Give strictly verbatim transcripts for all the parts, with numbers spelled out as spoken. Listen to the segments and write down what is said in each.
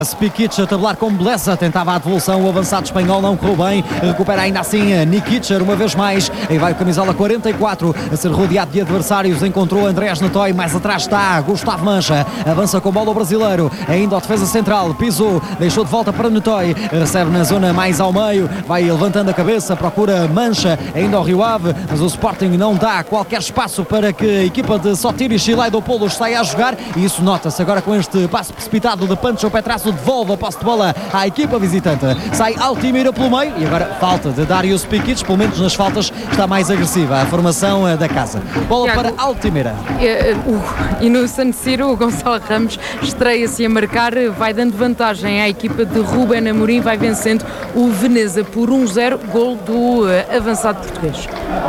Spikic a tabular com beleza, tentava a devolução, o avançado espanhol não correu bem, recupera ainda assim Nikic, uma vez mais, aí vai o camisola quarenta e quatro, a ser rodeado de adversários, encontrou Andrés Netoy, mais atrás está Gustavo Mancha, avança com bola o brasileiro, ainda a defesa central, pisou, deixou de volta para Netoy, recebe na zona mais ao meio, vai levantando a cabeça, procura Mancha, ainda ao Rio Ave, mas o Sporting não dá qualquer espaço para que a equipa de Sotiris Silaidopoulos saia a jogar, e isso nota-se agora com este passo precipitado de Pancho Petrasso, devolve a posse de bola à equipa visitante, sai Altimira pelo meio e agora falta de Darius Spikic, pelo menos nas faltas está mais agressiva a formação da casa. Bola Tiago, para Altimira. Uh, uh, e no San Siro o Gonçalo Ramos estreia-se a marcar, vai dando vantagem à equipa de Ruben Amorim, vai vencendo o Veneza por um zero, gol do uh, avançado português.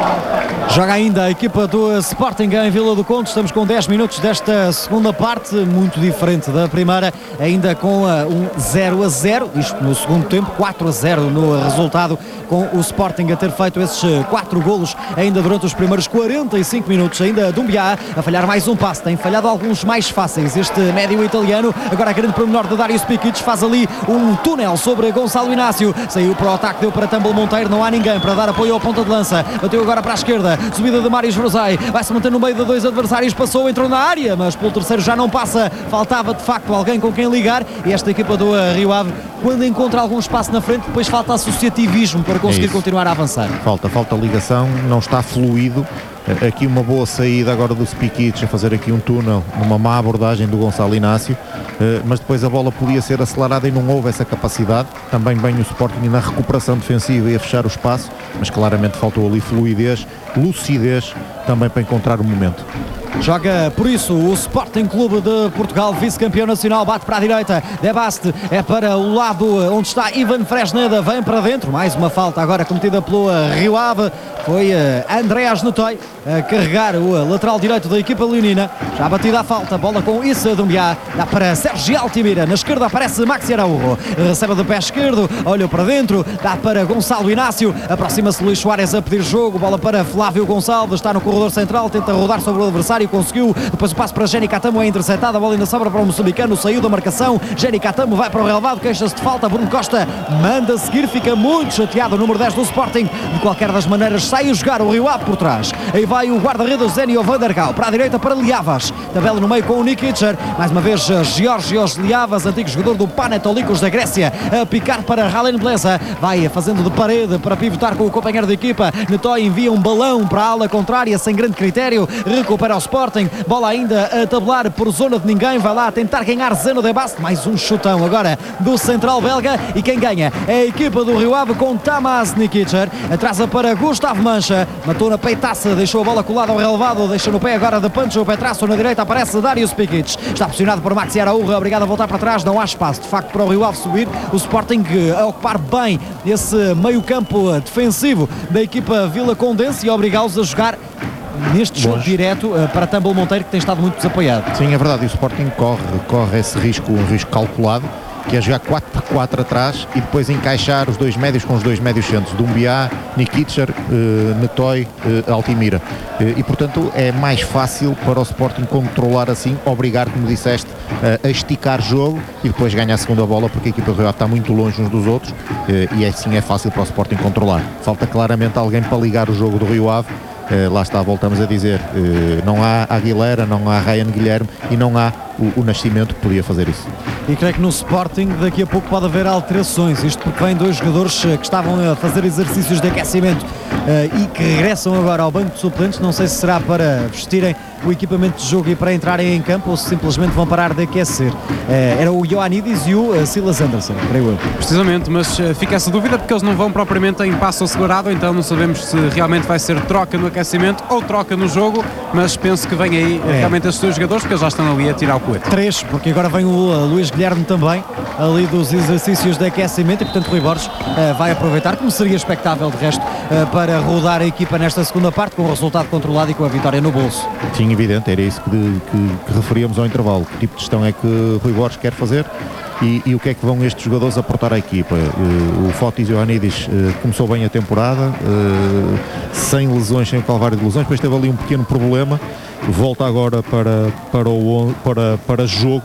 Joga ainda a equipa do Sporting em Vila do Conde, estamos com dez minutos desta segunda parte, muito diferente da primeira, ainda com uh, um zero a zero, isto no segundo tempo, quatro a zero no resultado, com o Sporting a ter feito esses quatro golos ainda durante os primeiros quarenta e cinco minutos, ainda Doumbia a falhar mais um passe, tem falhado alguns mais fáceis este médio italiano, agora a grande pormenor de Darius Spikic, faz ali um túnel sobre Gonçalo Inácio, saiu para o ataque, deu para Tumble Monteiro, não há ninguém para dar apoio ao ponta de lança, bateu agora para a esquerda, subida de Marius Rosai, vai-se manter no meio de dois adversários, passou, entrou na área, mas pelo terceiro já não passa, faltava de facto alguém com quem ligar, e esta equipa do Rio Ave, quando encontra algum espaço na frente, depois falta associativismo para conseguir é continuar a avançar. Falta, falta ligação, não está fluido. Aqui uma boa saída agora do Spikic a fazer aqui um túnel, numa má abordagem do Gonçalo Inácio, mas depois a bola podia ser acelerada e não houve essa capacidade. Também bem o Sporting na recuperação defensiva e a fechar o espaço, mas claramente faltou ali fluidez, lucidez também para encontrar o momento. Joga por isso o Sporting Clube de Portugal, vice-campeão nacional, bate para a direita, Debaste é para o lado onde está Ivan Fresneda, vem para dentro, mais uma falta agora cometida pelo Rio Ave, foi Andrés Netoy a carregar o lateral direito da equipa leonina, já batida a falta, bola com Issa Doumbia, dá para Sérgio Altimira, na esquerda aparece Maxi Araújo, recebe de pé esquerdo, olha para dentro, dá para Gonçalo Inácio, aproxima-se Luís Soares a pedir jogo, bola para Flávio Gonçalves, está no corredor central, tenta rodar sobre o adversário, conseguiu, depois o passo para Jenny Catamo, é interceptada, a bola ainda sobra para o moçambicano, saiu da marcação, Jenny Catamo vai para o relevado, queixa-se de falta, Bruno Costa manda seguir, fica muito chateado o número dez do Sporting, de qualquer das maneiras sai a jogar o Rio Ave por trás, aí vai o guarda-redes Zenio Vandergaal, para a direita para Liavas, tabela no meio com o Nikic, mais uma vez Georgios Liavas, antigo jogador do Panetolikos da Grécia, a picar para Ralen Blesa, vai fazendo de parede para pivotar com o companheiro de equipa, Netoy envia um balão para a ala contrária sem grande critério, recupera o Sporting, bola ainda a tabular por zona de ninguém, vai lá tentar ganhar Zeno Debaste, mais um chutão agora do central belga, e quem ganha é a equipa do Rio Ave com Tamás Nikic, atrasa para Gustavo Mancha, matou na peitaça, deixou a bola colada ao relevado, deixa no pé agora de Pancho Petrasso, na direita aparece Darius Spikic, está pressionado por Maxi Araújo, obrigado a voltar para trás, não há espaço de facto para o Rio Ave subir, o Sporting a ocupar bem esse meio campo defensivo da equipa Vila Condense e obrigá-los a jogar neste jogo Bons. direto uh, para Tumble Monteiro, que tem estado muito desapoiado. Sim, é verdade, e o Sporting corre, corre esse risco, um risco calculado, que é jogar quatro por quatro atrás e depois encaixar os dois médios com os dois médios centros, Doumbia, Nikic, uh, Netoy, uh, Altimira. Uh, e portanto é mais fácil para o Sporting controlar assim, obrigar, como disseste, uh, a esticar jogo e depois ganhar a segunda bola, porque a equipa do Rio Ave está muito longe uns dos outros uh, e assim é fácil para o Sporting controlar. Falta claramente alguém para ligar o jogo do Rio Ave. Uh, lá está, voltamos a dizer, uh, não há Aguilera, não há Ryan Guilherme e não há o, o Nascimento que podia fazer isso. E creio que no Sporting daqui a pouco pode haver alterações, isto porque vêm dois jogadores uh, que estavam a fazer exercícios de aquecimento uh, e que regressam agora ao banco de suplentes, não sei se será para vestirem o equipamento de jogo e para entrarem em campo ou se simplesmente vão parar de aquecer. Uh, era o Ioannidis e o uh, Silas Anderson, creio eu. Precisamente, mas uh, fica essa dúvida porque eles não vão propriamente em passo assegurado, então não sabemos se realmente vai ser troca no aquecimento ou troca no jogo, mas penso que vem aí é. realmente esses dois jogadores porque eles já estão ali a tirar o coete. Três, porque agora vem o uh, Luís Guilherme também, ali dos exercícios de aquecimento e portanto Rui Borges uh, vai aproveitar, como seria expectável de resto, uh, para rodar a equipa nesta segunda parte com o resultado controlado e com a vitória no bolso. Sim, evidente, era isso que, de, que, que referíamos ao intervalo, que tipo de gestão é que Rui Borges quer fazer e, e o que é que vão estes jogadores aportar à equipa. Uh, o Fotis Ioannidis uh, começou bem a temporada, uh, sem lesões, sem o calvário de lesões, depois teve ali um pequeno problema, volta agora para, para, o, para, para jogo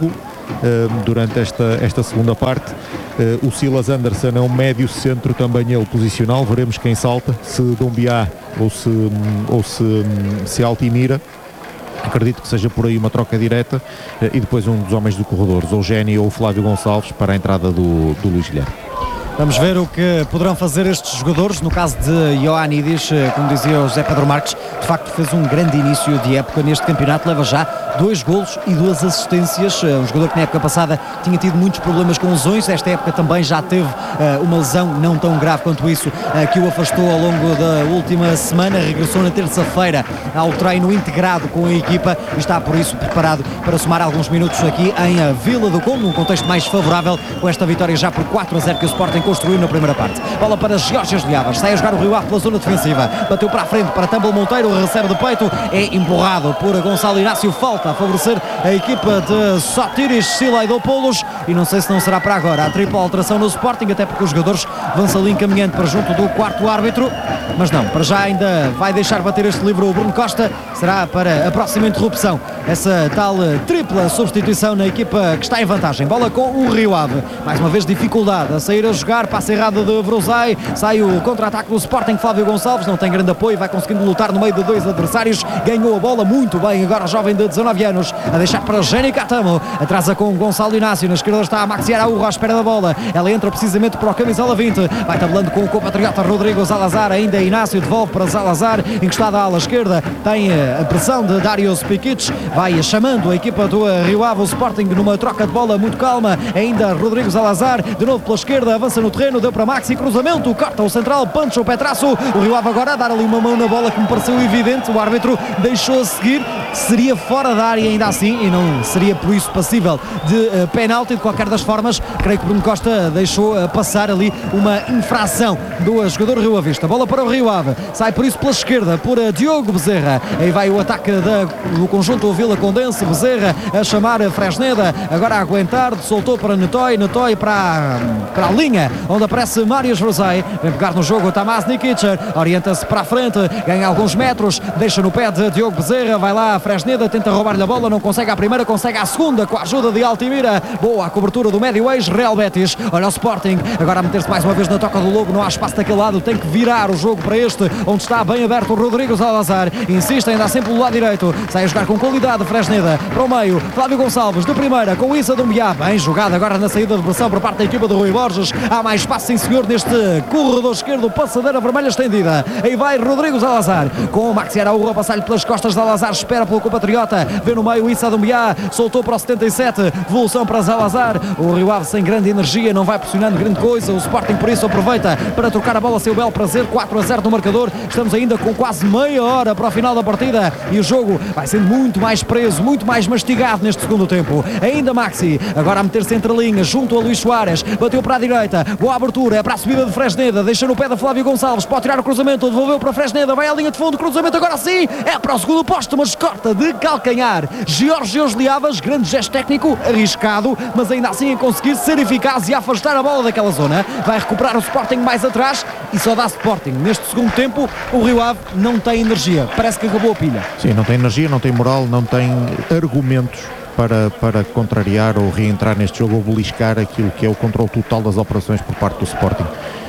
durante esta, esta segunda parte. O Silas Anderson é um médio centro também ele posicional, veremos quem salta, se Doumbia ou se, ou se, se Altimira. Acredito que seja por aí uma troca direta e depois um dos homens do corredor, ou o Génio ou o Flávio Gonçalves, para a entrada do, do Luís Guilherme. Vamos ver o que poderão fazer estes jogadores. No caso de Ioannidis, como dizia o José Pedro Marques, de facto fez um grande início de época neste campeonato, leva já dois golos e duas assistências. Um jogador que na época passada tinha tido muitos problemas com lesões, esta época também já teve uh, uma lesão não tão grave quanto isso, uh, que o afastou ao longo da última semana. Regressou na terça-feira ao treino integrado com a equipa e está por isso preparado para somar alguns minutos aqui em uh, Vila do Conde, num contexto mais favorável, com esta vitória já por quatro a zero que o Sporting construiu na primeira parte. Bola para Jorge Liavas, sai a jogar o Rio Ave pela zona defensiva, bateu para a frente para Tambel Monteiro, recebe de peito, é empurrado por Gonçalo Inácio, falta a favorecer a equipa de Sotiris Silaidopoulos e não sei se não será para agora a tripla alteração no Sporting, até porque os jogadores vão-se ali encaminhando para junto do quarto árbitro, mas não, para já ainda vai deixar bater este livro o Bruno Costa, será para a próxima interrupção essa tal tripla substituição na equipa que está em vantagem. Bola com o Rio Ave, mais uma vez dificuldade a sair a jogar, passe errado de Vrozai, sai o contra-ataque do Sporting. Flávio Gonçalves não tem grande apoio, vai conseguindo lutar no meio de dois adversários, ganhou a bola muito bem agora o jovem de dezanove anos, a deixar para Jenny Catamo, atrasa com Gonçalo Inácio, na esquerda está a Maxi Araújo à espera da bola, ela entra precisamente para o camisola vinte, vai tabelando com o compatriota Rodrigo Zalazar, ainda Inácio devolve para Zalazar, encostada à ala esquerda, tem a pressão de Darius Pikic, vai chamando a equipa do Rio Ave, o Sporting numa troca de bola muito calma, ainda Rodrigo Zalazar, de novo pela esquerda, avança no terreno, deu para Maxi, cruzamento, corta o central, pancha o pé traço, o Rio Ave agora a dar ali uma mão na bola que me pareceu evidente, o árbitro deixou a seguir, seria fora da área ainda assim e não seria por isso passível de uh, penalti. De qualquer das formas, creio que Bruno Costa deixou uh, passar ali uma infração do jogador Rio Avista. Bola para o Rio Ave, sai por isso pela esquerda por uh, Diogo Bezerra, aí vai o ataque da, do conjunto Vila Condense, Bezerra a chamar a Fresneda, agora a aguentar, soltou para Netói, Netói para, para a linha onde aparece Marius Vrozai, vem pegar no jogo Tamás Nikicer, orienta-se para a frente, ganha alguns metros, deixa no pé de Diogo Bezerra, vai lá a Fresneda, tenta roubar-lhe a bola, não consegue a primeira, consegue a segunda com a ajuda de Altimira, boa a cobertura do médio ex Real Betis, olha o Sporting, agora a meter-se mais uma vez na toca do Lobo, não há espaço daquele lado, tem que virar o jogo para este, onde está bem aberto o Rodrigo Zalazar, insiste ainda sempre do lado direito, sai a jogar com qualidade Fresneda, para o meio, Flávio Gonçalves de primeira, com Issa Doumbia, bem jogada agora na saída de pressão por parte da equipa do Rui Borges, há mais espaço sim senhor neste corredor esquerdo, passadeira vermelha estendida, aí vai Rodrigo Zalazar, com o Maxi Araújo a passar-lhe pelas costas, Zalazar espera pelo compatriota, vê no meio Issa Doumbia, soltou para o setenta e sete, devolução para Zalazar, o Rio Ave sem grande energia, não vai pressionando grande coisa, o Sporting por isso aproveita para trocar a bola, seu belo prazer, quatro a zero no marcador, estamos ainda com quase meia hora para o final da partida e o jogo vai sendo muito mais preso, muito mais mastigado neste segundo tempo, ainda Maxi, agora a meter-se entre linhas, junto a Luís Soares, bateu para a direita, boa abertura, é para a subida de Fresneda, deixa no pé da Flávio Gonçalves, pode tirar o cruzamento, devolveu para Fresneda, vai à linha de fundo, cruzamento agora sim, é para o segundo posto, mas corta de calcanhar, Jorge Liavas, grande gesto técnico, arriscado, mas ainda assim a conseguir ser eficaz e a afastar a bola daquela zona, vai recuperar o Sporting mais atrás e só dá Sporting, neste segundo tempo o Rio Ave não tem energia, parece que acabou a pilha. Sim, não tem energia, não tem moral, não tem argumentos para, para contrariar ou reentrar neste jogo ou beliscar aquilo que é o controle total das operações por parte do Sporting.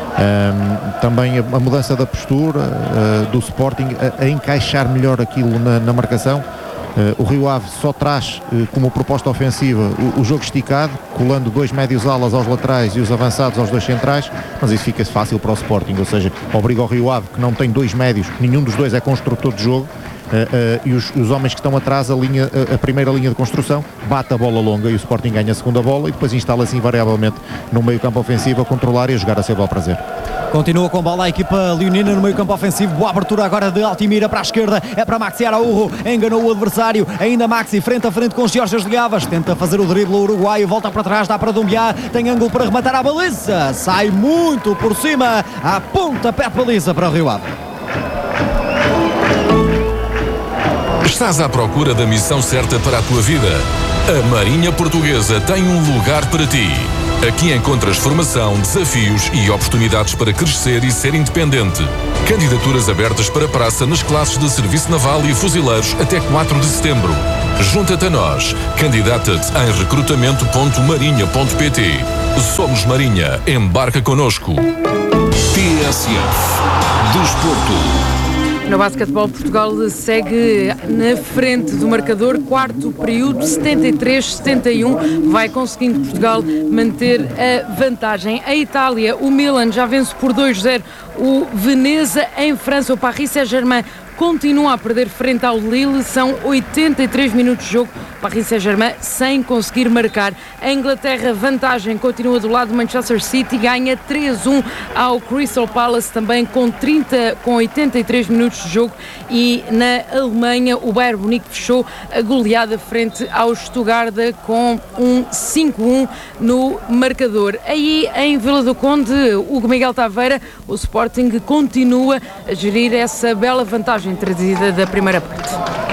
Um, também a, a mudança da postura uh, do Sporting a, a encaixar melhor aquilo na, na marcação. Uh, o Rio Ave só traz uh, como proposta ofensiva o, o jogo esticado, colando dois médios alas aos laterais e os avançados aos dois centrais, mas isso fica fácil para o Sporting, ou seja, obriga o Rio Ave, que não tem dois médios, nenhum dos dois é construtor de jogo, Uh, uh, e os, os homens que estão atrás, a, linha, uh, a primeira linha de construção, bate a bola longa e o Sporting ganha a segunda bola e depois instala-se invariavelmente no meio campo ofensivo a controlar e a jogar a seu bel prazer. Continua com bola a equipa leonina no meio campo ofensivo, boa abertura agora de Altimira para a esquerda, é para Maxi Araújo, enganou o adversário, ainda Maxi frente a frente com os Jorge Liavas, tenta fazer o drible uruguaio, volta para trás, dá para Doumbia, tem ângulo para rematar a baliza, sai muito por cima, aponta pé de baliza para o Rio Ave. Estás à procura da missão certa para a tua vida? A Marinha Portuguesa tem um lugar para ti. Aqui encontras formação, desafios e oportunidades para crescer e ser independente. Candidaturas abertas para praça nas classes de Serviço Naval e Fuzileiros até quatro de setembro. Junta-te a nós. Candidata-te em recrutamento ponto marinha ponto pt. Somos Marinha. Embarca connosco. T S F Desporto. No basquetebol, Portugal segue na frente do marcador, quarto período, setenta e três a setenta e um, vai conseguindo Portugal manter a vantagem. A Itália, o Milan já vence por dois a zero o Veneza. Em França, o Paris Saint-Germain continua a perder frente ao Lille, são oitenta e três minutos de jogo, Paris Saint-Germain sem conseguir marcar. A Inglaterra, vantagem continua do lado do Manchester City, ganha três a um ao Crystal Palace, também com, trinta, com oitenta e três minutos de jogo. E na Alemanha, o Bayern Munique fechou a goleada frente ao Stuttgart com um cinco a um no marcador. Aí em Vila do Conde, Hugo Miguel Taveira, o Sporting continua a gerir essa bela vantagem trazida da primeira parte.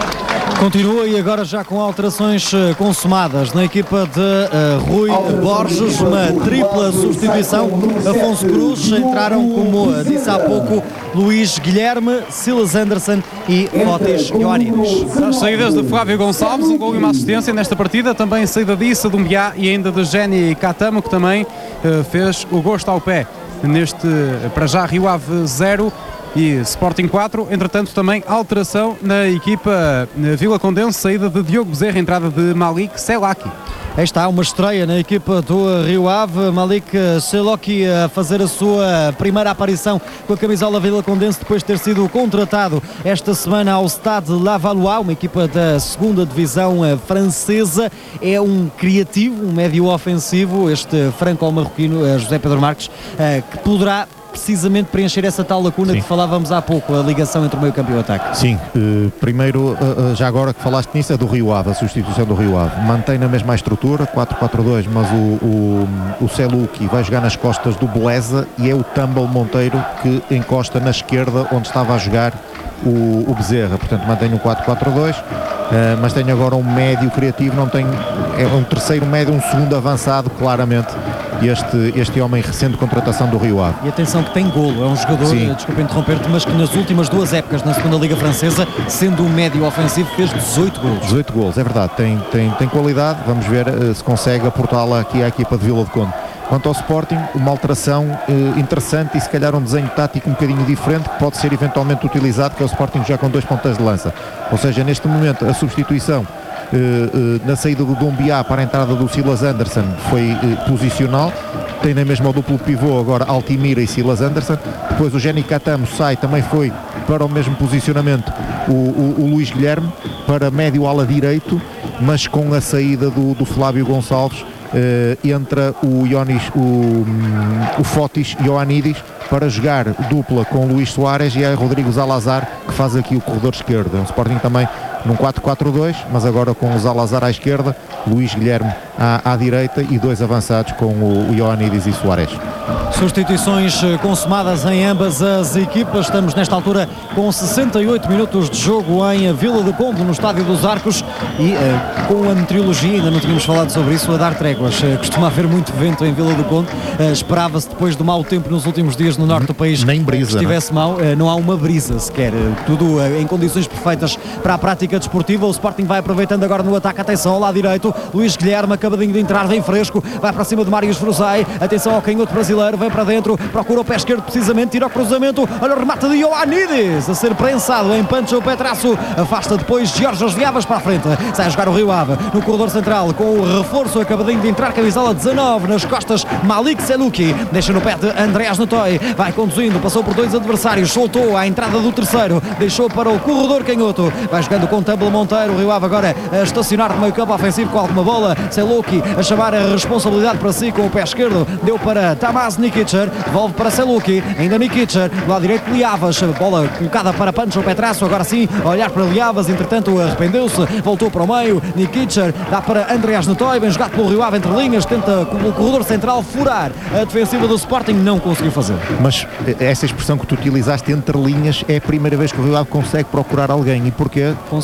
Continua e agora já com alterações consumadas na equipa de uh, Rui Borges, uma tripla substituição. Afonso Cruz, entraram, como disse há pouco, Luís Guilherme, Silas Anderson e Fotis Ioannidis. As saídas de Flávio Gonçalves, um gol e uma assistência nesta partida, também saída de Issa Dumbiá e ainda de Jenny Catamo, que também uh, fez o gosto ao pé neste, para já, Rio Ave zero e Sporting quatro. Entretanto, também alteração na equipa na Vila Condense, saída de Diogo Bezerra, entrada de Malik Selaki. Aí está uma estreia na equipa do Rio Ave, Malik Selaki a fazer a sua primeira aparição com a camisola Vila Condense depois de ter sido contratado esta semana ao Stade Lavallois, uma equipa da segunda divisão francesa. É um criativo, um médio ofensivo, este franco-marroquino José Pedro Marques, que poderá precisamente preencher essa tal lacuna Sim. que falávamos há pouco, a ligação entre o meio campo e o ataque. Sim, uh, primeiro, uh, já agora que falaste nisso, é do Rio Ave, a substituição do Rio Ave. Mantém na mesma estrutura, quatro quatro dois, mas o, o, o Seluki vai jogar nas costas do Beleza e é o Tumble Monteiro que encosta na esquerda onde estava a jogar o, o Bezerra. Portanto, mantém um quatro quatro dois, uh, mas tem agora um médio criativo, não tem, é um terceiro médio, um segundo avançado, claramente. Este, este homem recente contratação do Rio Ave. E atenção que tem golo, é um jogador, Sim. desculpa interromper-te, mas que nas últimas duas épocas na segunda Liga Francesa, sendo um médio ofensivo, fez dezoito golos. dezoito golos, é verdade, tem, tem, tem qualidade, vamos ver uh, se consegue aportá-la aqui à equipa de Vila do Conde. Quanto ao Sporting, uma alteração uh, interessante e se calhar um desenho tático um bocadinho diferente que pode ser eventualmente utilizado, que é o Sporting já com dois pontas de lança. Ou seja, neste momento a substituição Uh, uh, na saída do Dumbiá para a entrada do Silas Anderson foi uh, posicional, tem na mesma o duplo pivô agora Altimira e Silas Anderson. Depois o Jenny Catamo sai, também foi para o mesmo posicionamento o, o, o Luís Guilherme para médio ala direito, mas com a saída do, do Flávio Gonçalves uh, entra o Ionis, o, um, o Fotis Ioannidis para jogar dupla com o Luís Soares e é Rodrigo Zalazar que faz aqui o corredor esquerdo. É um Sporting também num quatro quatro dois, mas agora com o Zalazar à esquerda, Luís Guilherme à, à direita e dois avançados com o, o Ioannidis e Soares. Substituições consumadas em ambas as equipas. Estamos nesta altura com sessenta e oito minutos de jogo em Vila do Conde, no Estádio dos Arcos, e uh, com a meteorologia, ainda não tínhamos falado sobre isso, a dar tréguas. Uh, costuma haver muito vento em Vila do Conde. Uh, esperava-se depois do mau tempo nos últimos dias no norte do país nem brisa, que estivesse não? mau. Uh, não há uma brisa sequer. Uh, tudo uh, em condições perfeitas para a prática desportiva. O Sporting vai aproveitando agora no ataque. Atenção ao lado direito, Luís Guilherme acabadinho de entrar, vem fresco, vai para cima de Marius Fruzai. Atenção ao canhoto brasileiro, vem para dentro, procura o pé esquerdo precisamente, tira o cruzamento, olha o remate de Ioannidis a ser prensado em Pancho Petrasso, afasta depois Jorge Viavas para a frente, sai a jogar o Rio Ave no corredor central com o reforço acabadinho de entrar, camisola dezanove nas costas, Malik Selaki, deixa no pé de Andreas Notoy, vai conduzindo, passou por dois adversários, soltou à entrada do terceiro, deixou para o corredor canhoto, vai jogando com Tumble Monteiro, o Rio Ave agora a estacionar no meio campo ofensivo com alguma bola, Selaki a chamar a responsabilidade para si com o pé esquerdo, deu para Tamás Nikitcher, devolve para Selaki, ainda Nikitcher, do lado direito Liavas, bola colocada para Pancho Petrasso, agora sim, a olhar para Liavas, entretanto arrependeu-se, voltou para o meio, Nikitcher, dá para Andreas Notoy, bem jogado pelo Rio Ave entre linhas, tenta com o corredor central furar a defensiva do Sporting, não conseguiu fazer. Mas essa expressão que tu utilizaste entre linhas é a primeira vez que o Rio Ave consegue procurar alguém, e porquê?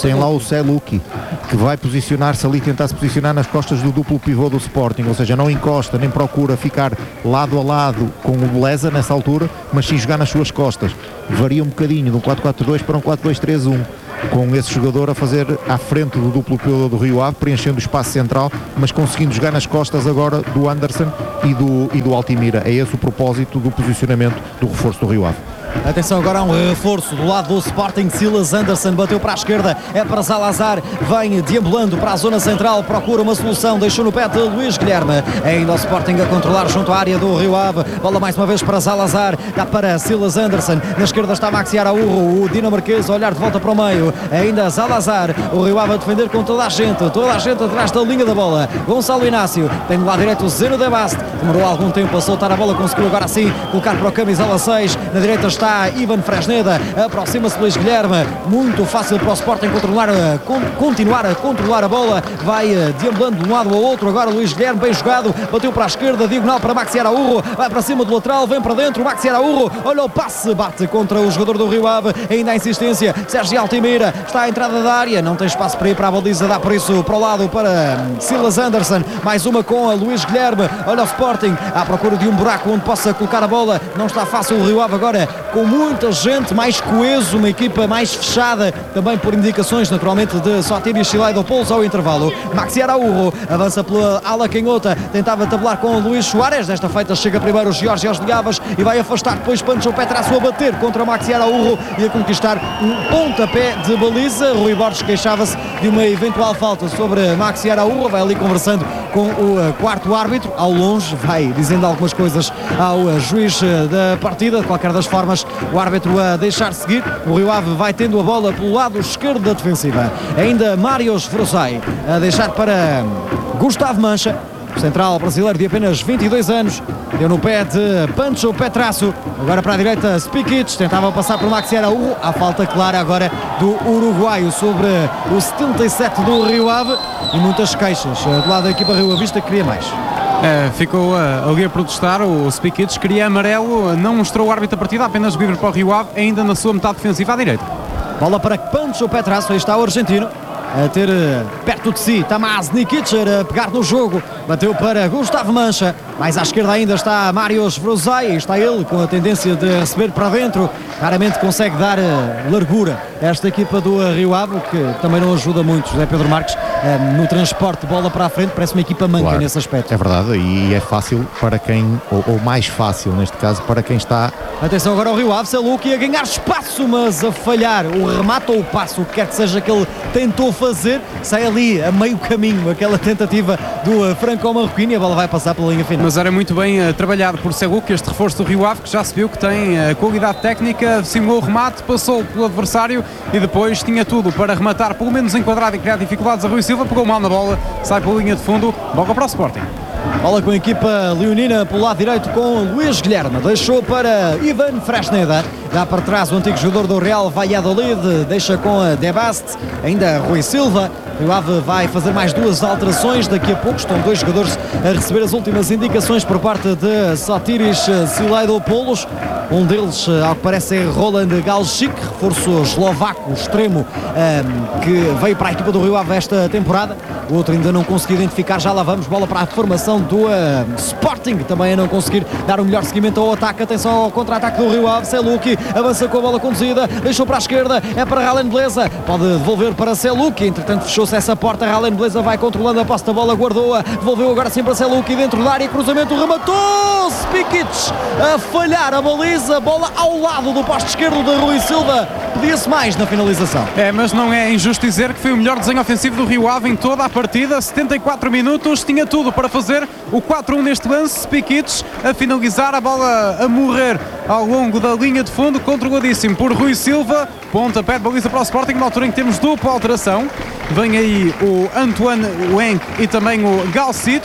tem lá o Seluki, que vai posicionar-se ali, tentar se posicionar nas costas do duplo pivô do Sporting, ou seja, não encosta nem procura ficar lado a lado com o Beleza nessa altura, mas sim jogar nas suas costas. Varia um bocadinho de um quatro quatro dois para um quatro dois três um, com esse jogador a fazer à frente do duplo pivô do Rio Ave, preenchendo o espaço central, mas conseguindo jogar nas costas agora do Anderson e do, e do Altimira. É esse o propósito do posicionamento do reforço do Rio Ave. Atenção, agora há um reforço do lado do Sporting. Silas Anderson bateu para a esquerda, é para Salazar, vem deambulando para a zona central, procura uma solução, deixou no pé de Luís Guilherme. Ainda o Sporting a controlar junto à área do Rio Ave. Bola mais uma vez para Salazar, dá para Silas Anderson. Na esquerda está Maxi Araújo, o dinamarquês a olhar de volta para o meio. Ainda Salazar, o Rio Ave a defender com toda a gente, toda a gente atrás da linha da bola. Gonçalo Inácio, tem do lado direito o Zeno de Bast, demorou algum tempo a soltar a bola, conseguiu agora sim colocar para o camisola seis. Na direita está está Ivan Fresneda, aproxima-se Luís Guilherme, muito fácil para o Sporting controlar, con continuar a controlar a bola, vai uh, deambulando de um lado ao outro. Agora Luís Guilherme, bem jogado, bateu para a esquerda, diagonal para Maxi Araújo, vai para cima do lateral, vem para dentro, Maxi Araújo, olha o passe, bate contra o jogador do Rio Ave, ainda a insistência, Sérgio Altimira, está à entrada da área, não tem espaço para ir para a baliza, dá por isso para o lado para Silas Anderson, mais uma com a Luís Guilherme, olha o Sporting, à procura de um buraco onde possa colocar a bola, não está fácil o Rio Ave agora, com muita gente, mais coeso, uma equipa mais fechada, também por indicações naturalmente de Sotiris Silaidopoulos ao intervalo. Maxi Araújo avança pela ala canhota, tentava tabular com o Luís Soares, desta feita chega primeiro o Jorge Osligavas e vai afastar depois Pancho Petrasso a bater contra Maxi Araújo e a conquistar um pontapé de baliza. Rui Borges queixava-se de uma eventual falta sobre Maxi Araújo, vai ali conversando com o uh, quarto árbitro, ao longe, vai dizendo algumas coisas ao uh, juiz uh, da partida. De qualquer das formas, o árbitro a deixar seguir, o Rio Ave vai tendo a bola pelo lado esquerdo da defensiva. Ainda Marios Frosai a deixar para Gustavo Mancha, central brasileiro de apenas vinte e dois anos, deu no pé de Pancho Petrasso, agora para a direita Spikic, tentava passar por Maxi Araújo, a falta clara agora do uruguaio sobre o setenta e sete do Rio Ave e muitas queixas do lado da equipa Rio Avista, que queria mais. É, ficou uh, ali a protestar, o Spikic queria amarelo, não mostrou o árbitro da partida, apenas livre para o Rio Ave, ainda na sua metade defensiva à direita. Bola para Pancho Petrasso, aí está o argentino a ter uh, perto de si Tamás Nikic a pegar no jogo, bateu para Gustavo Mancha, mais à esquerda ainda está Marios Frosai, está ele com a tendência de receber para dentro, raramente consegue dar uh, largura a esta equipa do uh, Rio Ave, que também não ajuda muito José Pedro Marques uh, no transporte de bola para a frente, parece uma equipa manca, claro, nesse aspecto. É verdade, e é fácil para quem, ou, ou mais fácil neste caso, para quem está... Atenção agora ao Rio Ave, Seluki a ganhar espaço, mas a falhar o remate ou o passo, o que quer que seja que ele tentou fazer, sai ali a meio caminho, aquela tentativa do uh, franco-marroquino e a bola vai passar pela linha final. Mas era muito bem uh, trabalhado por Seluki, este reforço do Rio Ave, que já se viu que tem uh, qualidade técnica, simulou o remate, passou pelo adversário e depois tinha tudo para rematar, pelo menos enquadrado e criar dificuldades a Rui Silva, pegou mal na bola, sai pela linha de fundo, bola para o Sporting. Bola com a equipa leonina pelo lado direito com Luís Guilherme, deixou para Ivan Fresneda, dá para trás o antigo jogador do Real Valladolid, deixa com a De Bast, ainda Rui Silva. O Ave vai fazer mais duas alterações, daqui a pouco estão dois jogadores a receber as últimas indicações por parte de Sotiris Silaidopoulos, um deles ao que parece é Roland Galchik, reforço eslovaco extremo um, que veio para a equipa do Rio Ave esta temporada, o outro ainda não consegui identificar, já lá vamos, bola para a formação do uh, Sporting, também a não conseguir dar o melhor seguimento ao ataque, atenção ao contra-ataque do Rio Ave, Seluki avança com a bola conduzida, deixou para a esquerda, é para Ralen Beleza, pode devolver para Seluki, entretanto fechou-se essa porta, Ralen Beleza vai controlando a posse da bola, guardou-a, devolveu agora sim para Seluki dentro da área, cruzamento, rematou, Spikic a falhar a baliza, bola ao lado do poste esquerdo de Rui Silva, pedia-se mais na finalização. É, mas não é injusto dizer que foi o melhor desenho ofensivo do Rio Ave em toda a partida, setenta e quatro minutos, tinha tudo para fazer o quatro a um neste lance, Spikic a finalizar, a bola a morrer ao longo da linha de fundo, controladíssimo por Rui Silva, pontapé de baliza para o Sporting, na altura em que temos dupla alteração, vem aí o Antoine Wenck e também o Galcic,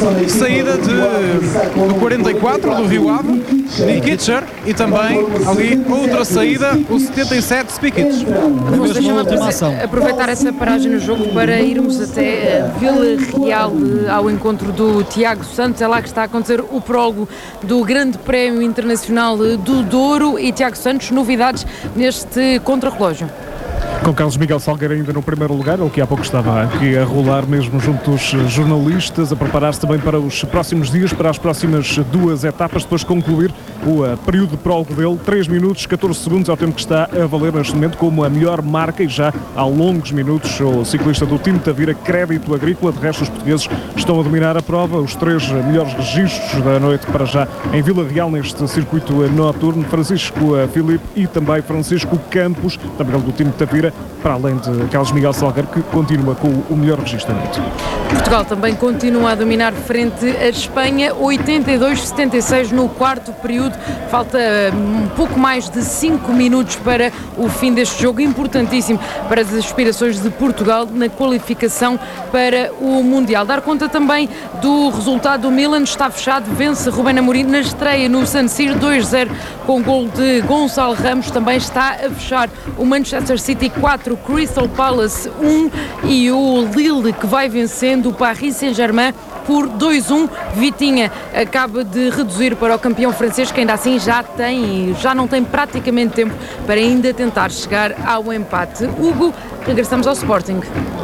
saída de, do quarenta e quatro do Rio Ave, Nikitcher, e também ali outra saída, o setenta e sete, Spikic. Deixa-me aproveitar essa paragem no jogo para irmos até Vila Real ao encontro do Tiago Santos, é lá que está a acontecer o prólogo do Grande Prémio Internacional do Douro. E Tiago Santos, novidades neste contrarrelógio? Com Carlos Miguel Salgueiro ainda no primeiro lugar, ele que há pouco estava aqui a rolar mesmo junto dos jornalistas, a preparar-se também para os próximos dias, para as próximas duas etapas, depois de concluir o uh, período de prólogo dele, três minutos, catorze segundos, ao tempo que está a valer neste momento como a melhor marca, e já há longos minutos o ciclista do time Tavira, Crédito Agrícola. De resto, os portugueses estão a dominar a prova, os três melhores registros da noite para já em Vila Real neste circuito noturno, Francisco Filipe e também Francisco Campos, também do time Tavira, para além de Carlos Miguel Salgueiro, que continua com o melhor registro da noite. Portugal também continua a dominar frente à Espanha, oitenta e dois a setenta e seis no quarto período. Falta um pouco mais de cinco minutos para o fim deste jogo, importantíssimo para as aspirações de Portugal na qualificação para o Mundial. Dar conta também do resultado do Milan, está fechado, vence Rubén Amorim na estreia no San Siro, dois a zero com gol de Gonçalo Ramos. Também está a fechar o Manchester City quatro, Crystal Palace um, e o Lille, que vai vencendo o Paris Saint-Germain por dois a um. Vitinha acaba de reduzir para o campeão francês, que ainda assim já tem, já não tem praticamente tempo para ainda tentar chegar ao empate. Hugo, regressamos ao Sporting.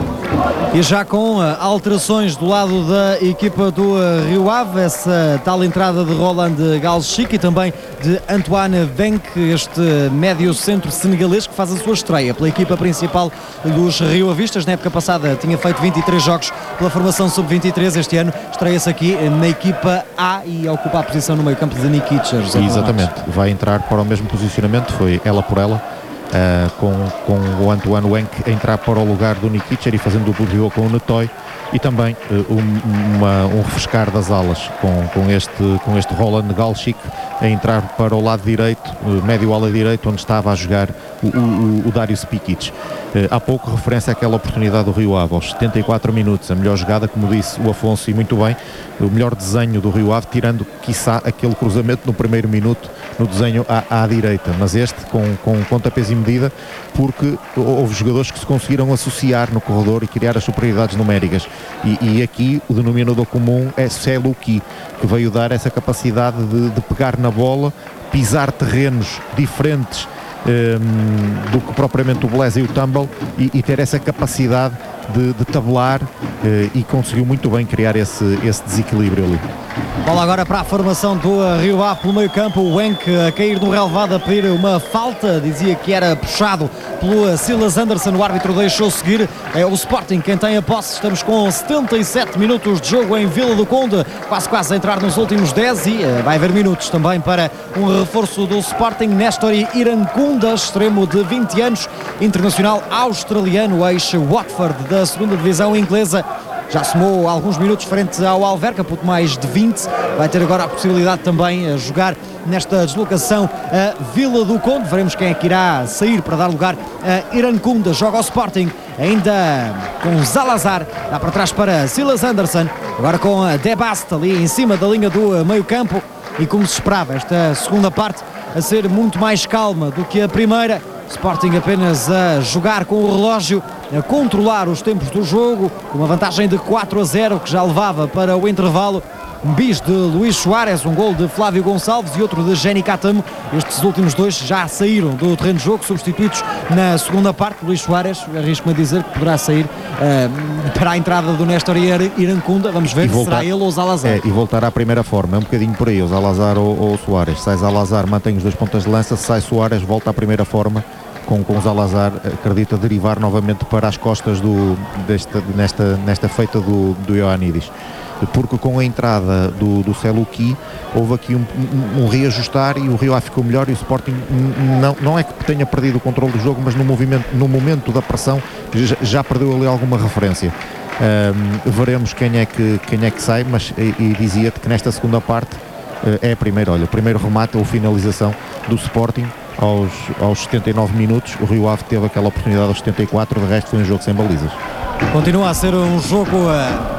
E já com uh, alterações do lado da equipa do uh, Rio Ave, essa tal entrada de Roland Galchic e também de Antoine Venck, este médio centro senegalês que faz a sua estreia pela equipa principal dos Rio Avistas. Na época passada tinha feito vinte e três jogos pela formação sub vinte e três, este ano estreia-se aqui na equipa A e ocupa a posição no meio campo de Nikitcher. Exatamente, vai entrar para o mesmo posicionamento, foi ela por ela. Uh, com, com o Antoine Wenck a entrar para o lugar do Nikitcher e fazendo duplo duo com o Netoy, e também uh, um, uma, um refrescar das alas com, com, este, com este Roland Galchic a entrar para o lado direito, uh, médio ala direito, onde estava a jogar o, o, o Darius Pikic. Uh, há pouco referência àquela oportunidade do Rio Ave, aos setenta e quatro minutos, a melhor jogada, como disse o Afonso, e muito bem, o melhor desenho do Rio Ave, tirando quiçá aquele cruzamento no primeiro minuto no desenho à, à direita, mas este com, com pontapés e medida, porque houve jogadores que se conseguiram associar no corredor e criar as superioridades numéricas, e, e aqui o denominador comum é Selouki, que veio dar essa capacidade de, de pegar na bola, pisar terrenos diferentes um, do que propriamente o Blaise e o Tumble, e, e ter essa capacidade de, de tabelar, uh, e conseguiu muito bem criar esse, esse desequilíbrio ali. Bola agora para a formação do Rio Ave pelo meio campo, o Wenck a cair no relevado a pedir uma falta, dizia que era puxado pelo Silas Anderson, o árbitro deixou seguir. É o Sporting quem tem a posse, estamos com setenta e sete minutos de jogo em Vila do Conde, quase quase a entrar nos últimos dez, e uh, vai haver minutos também para um reforço do Sporting. Néstor Irankunda, extremo de vinte anos, internacional australiano, ex-Watford da segunda divisão inglesa, já somou alguns minutos frente ao Alverca, pouco mais de vinte, vai ter agora a possibilidade também a jogar nesta deslocação a Vila do Conde. Veremos quem é que irá sair para dar lugar a Irankunda. Joga ao Sporting ainda com Zalazar, dá para trás para Silas Anderson, agora com a De Bast ali em cima da linha do meio campo, e como se esperava, esta segunda parte a ser muito mais calma do que a primeira. Sporting apenas a jogar com o relógio, a controlar os tempos do jogo, uma vantagem de quatro a zero que já levava para o intervalo. Um bis de Luís Soares, um gol de Flávio Gonçalves e outro de Jenny Catamo. Estes últimos dois já saíram do terreno de jogo, substituídos na segunda parte. Luís Soares, arrisco-me a dizer que poderá sair uh, para a entrada do Néstor Irankunda. Vamos ver se será ele ou o Zalazar. É, e voltar à primeira forma, é um bocadinho por aí, o Zalazar ou, ou o Soares. Sai Zalazar, mantém os dois pontas de lança, sai Soares, volta à primeira forma, com, com o Zalazar, acredita derivar novamente para as costas do, desta, nesta, nesta feita do, do Ioannidis. Porque com a entrada do, do Selouki houve aqui um, um, um reajustar, e o Rio Ave ficou melhor, e o Sporting não, não é que tenha perdido o controle do jogo, mas no, movimento, no momento da pressão já, já perdeu ali alguma referência. Um, veremos quem é que, quem é que sai, mas e, e dizia-te que nesta segunda parte uh, é a primeira, olha, o primeiro remate ou finalização do Sporting aos, aos setenta e nove minutos. O Rio Ave teve aquela oportunidade aos setenta e quatro, de resto foi um jogo sem balizas. Continua a ser um jogo uh,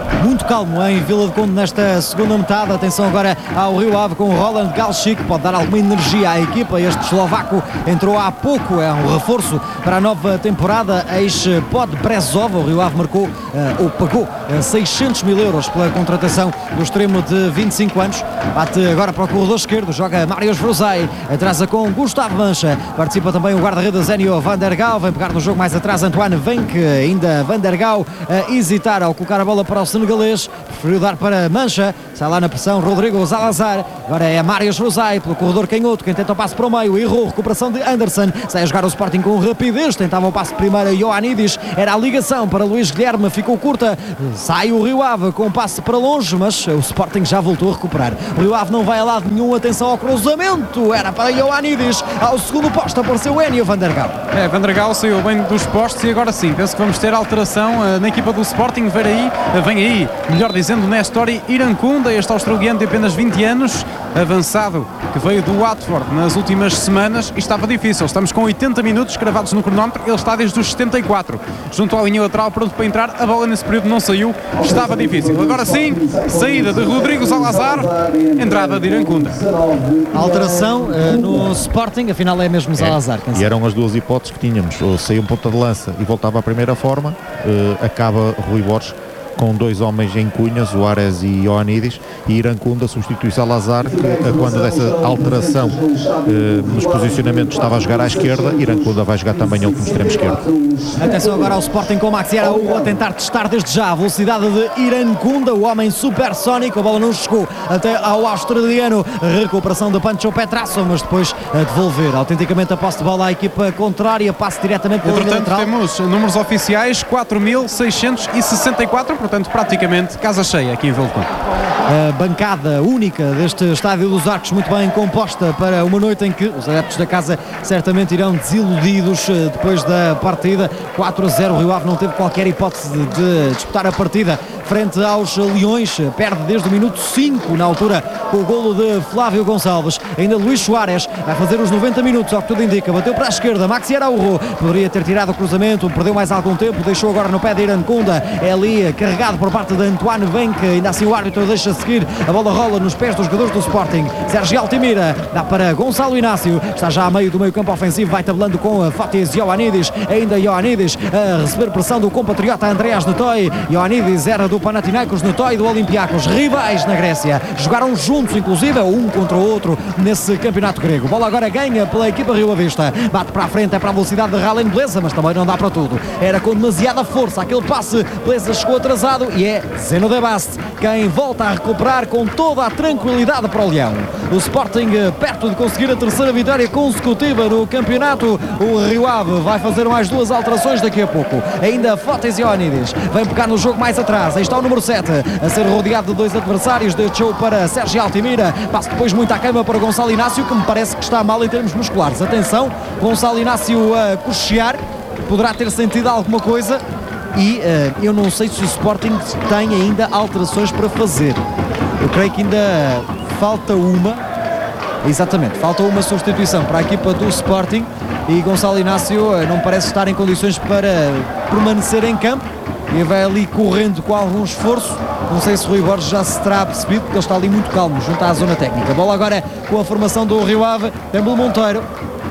muito calmo em Vila do Conde nesta segunda metade. Atenção agora ao Rio Ave com Roland Galchik, pode dar alguma energia à equipa. Este eslovaco entrou há pouco, é um reforço para a nova temporada, ex-Pod Brezov. O Rio Ave marcou, uh, ou pagou uh, seiscentos mil euros pela contratação do extremo de vinte e cinco anos. Bate agora para o corredor esquerdo, joga Marius Vruzai, atrasa com Gustavo Mancha, participa também o guarda-redes Enio Van der Gaal, vem pegar no jogo mais atrás Antoine Venck, ainda Van der Gaal a hesitar ao colocar a bola para o senegalês, preferiu dar para Mancha, sai lá na pressão Rodrigo Zalazar, agora é Marius Vruzai pelo corredor canhoto, quem tenta o passe para o meio, errou, recuperação de Anderson, sai a jogar o Sporting com rapidez, tentava o passe primeiro a Ioannidis, era a ligação para Luís Guilherme, ficou curta, sai o Rio Ave com o passe para longe, mas o Sporting já voltou a recuperar. O Rio Ave não vai a lado nenhum, atenção ao cruzamento, era para Ioannidis, ao segundo posto apareceu Enio Van der Gaal. É, Van der Gaal saiu bem dos postos e agora sim, penso que vamos ter alteração uh, na equipa do Sporting. Vem aí, uh, vem aí, melhor dizendo, Nestori Irankunda, este australiano de apenas vinte anos, avançado, que veio do Watford nas últimas semanas e estava difícil. Estamos com oitenta minutos cravados no cronómetro, ele está desde os setenta e quatro, junto à linha lateral, pronto para entrar. A bola nesse período não saiu, estava difícil. Agora sim, saída de Rodrigo Zalazar, entrada de Irankunda. Alteração uh, no Sporting, afinal é mesmo Zalazar. É, e eram as duas hipóteses que tínhamos, ou saía um ponta de lança e voltava à primeira forma, uh, acaba Rui Borges com dois homens em cunhas, o Ares e Ioannidis, e Irankunda substitui Salazar, que quando dessa alteração eh, nos posicionamentos estava a jogar à esquerda, Irankunda vai jogar também ao extremo esquerdo. Atenção agora ao Sporting com o Maxi Araújo a tentar testar desde já a velocidade de Irankunda, o homem supersónico, a bola não chegou até ao australiano, recuperação de Pancho Petrasso, mas depois a devolver autenticamente a posse de bola à equipa contrária, passe diretamente pela linha lateral. Temos números oficiais, quatro mil seiscentos e sessenta e quatro, portanto praticamente casa cheia aqui em Vila do Conde. A bancada única deste Estádio dos Arcos, muito bem composta para uma noite em que os adeptos da casa certamente irão desiludidos depois da partida. Quatro a zero, o Rio Ave não teve qualquer hipótese de, de disputar a partida frente aos Leões, perde desde o minuto cinco na altura com o golo de Flávio Gonçalves. Ainda Luís Soares vai fazer os noventa minutos, ao que tudo indica, bateu para a esquerda, Maxi Araújo poderia ter tirado o cruzamento, perdeu mais algum tempo, deixou agora no pé de Irankunda, é ali carregado por parte de Antoine Venck, ainda assim o árbitro deixa seguir, a bola rola nos pés dos jogadores do Sporting. Sérgio Altimira dá para Gonçalo Inácio, está já a meio do meio campo ofensivo, vai tabelando com a Fotis Ioannidis, ainda Ioannidis a receber pressão do compatriota Andreas Netoi. Ioannidis era do Panathinaikos, Netoi do Olympiacos, rivais na Grécia, jogaram juntos inclusive um contra o outro nesse campeonato grego. Bola agora ganha pela equipa rio-avista, bate para a frente, é para a velocidade de Ralen Beleza, mas também não dá para tudo, era com demasiada força aquele passe, Beleza chegou atrasado e é Zeno de Bast quem volta a recuperar com toda a tranquilidade para o Leão. O Sporting perto de conseguir a terceira vitória consecutiva no campeonato. O Rio Ave vai fazer mais duas alterações daqui a pouco, ainda Fotis Ioannidis vem pegar no jogo mais atrás, aí está o número sete a ser rodeado de dois adversários, deixou para Sérgio Altimira, passa depois muito à queima para Gonçalo Inácio, que me parece que está mal em termos musculares. Atenção, Gonçalo Inácio a cochear, poderá ter sentido alguma coisa e uh, eu não sei se o Sporting tem ainda alterações para fazer. Eu creio que ainda falta uma, exatamente, falta uma substituição para a equipa do Sporting e Gonçalo Inácio uh, não parece estar em condições para permanecer em campo e vai ali correndo com algum esforço. Não sei se o Rui Borges já se terá percebido, porque ele está ali muito calmo junto à zona técnica. Bola agora com a formação do Rio Ave, Temblo Monteiro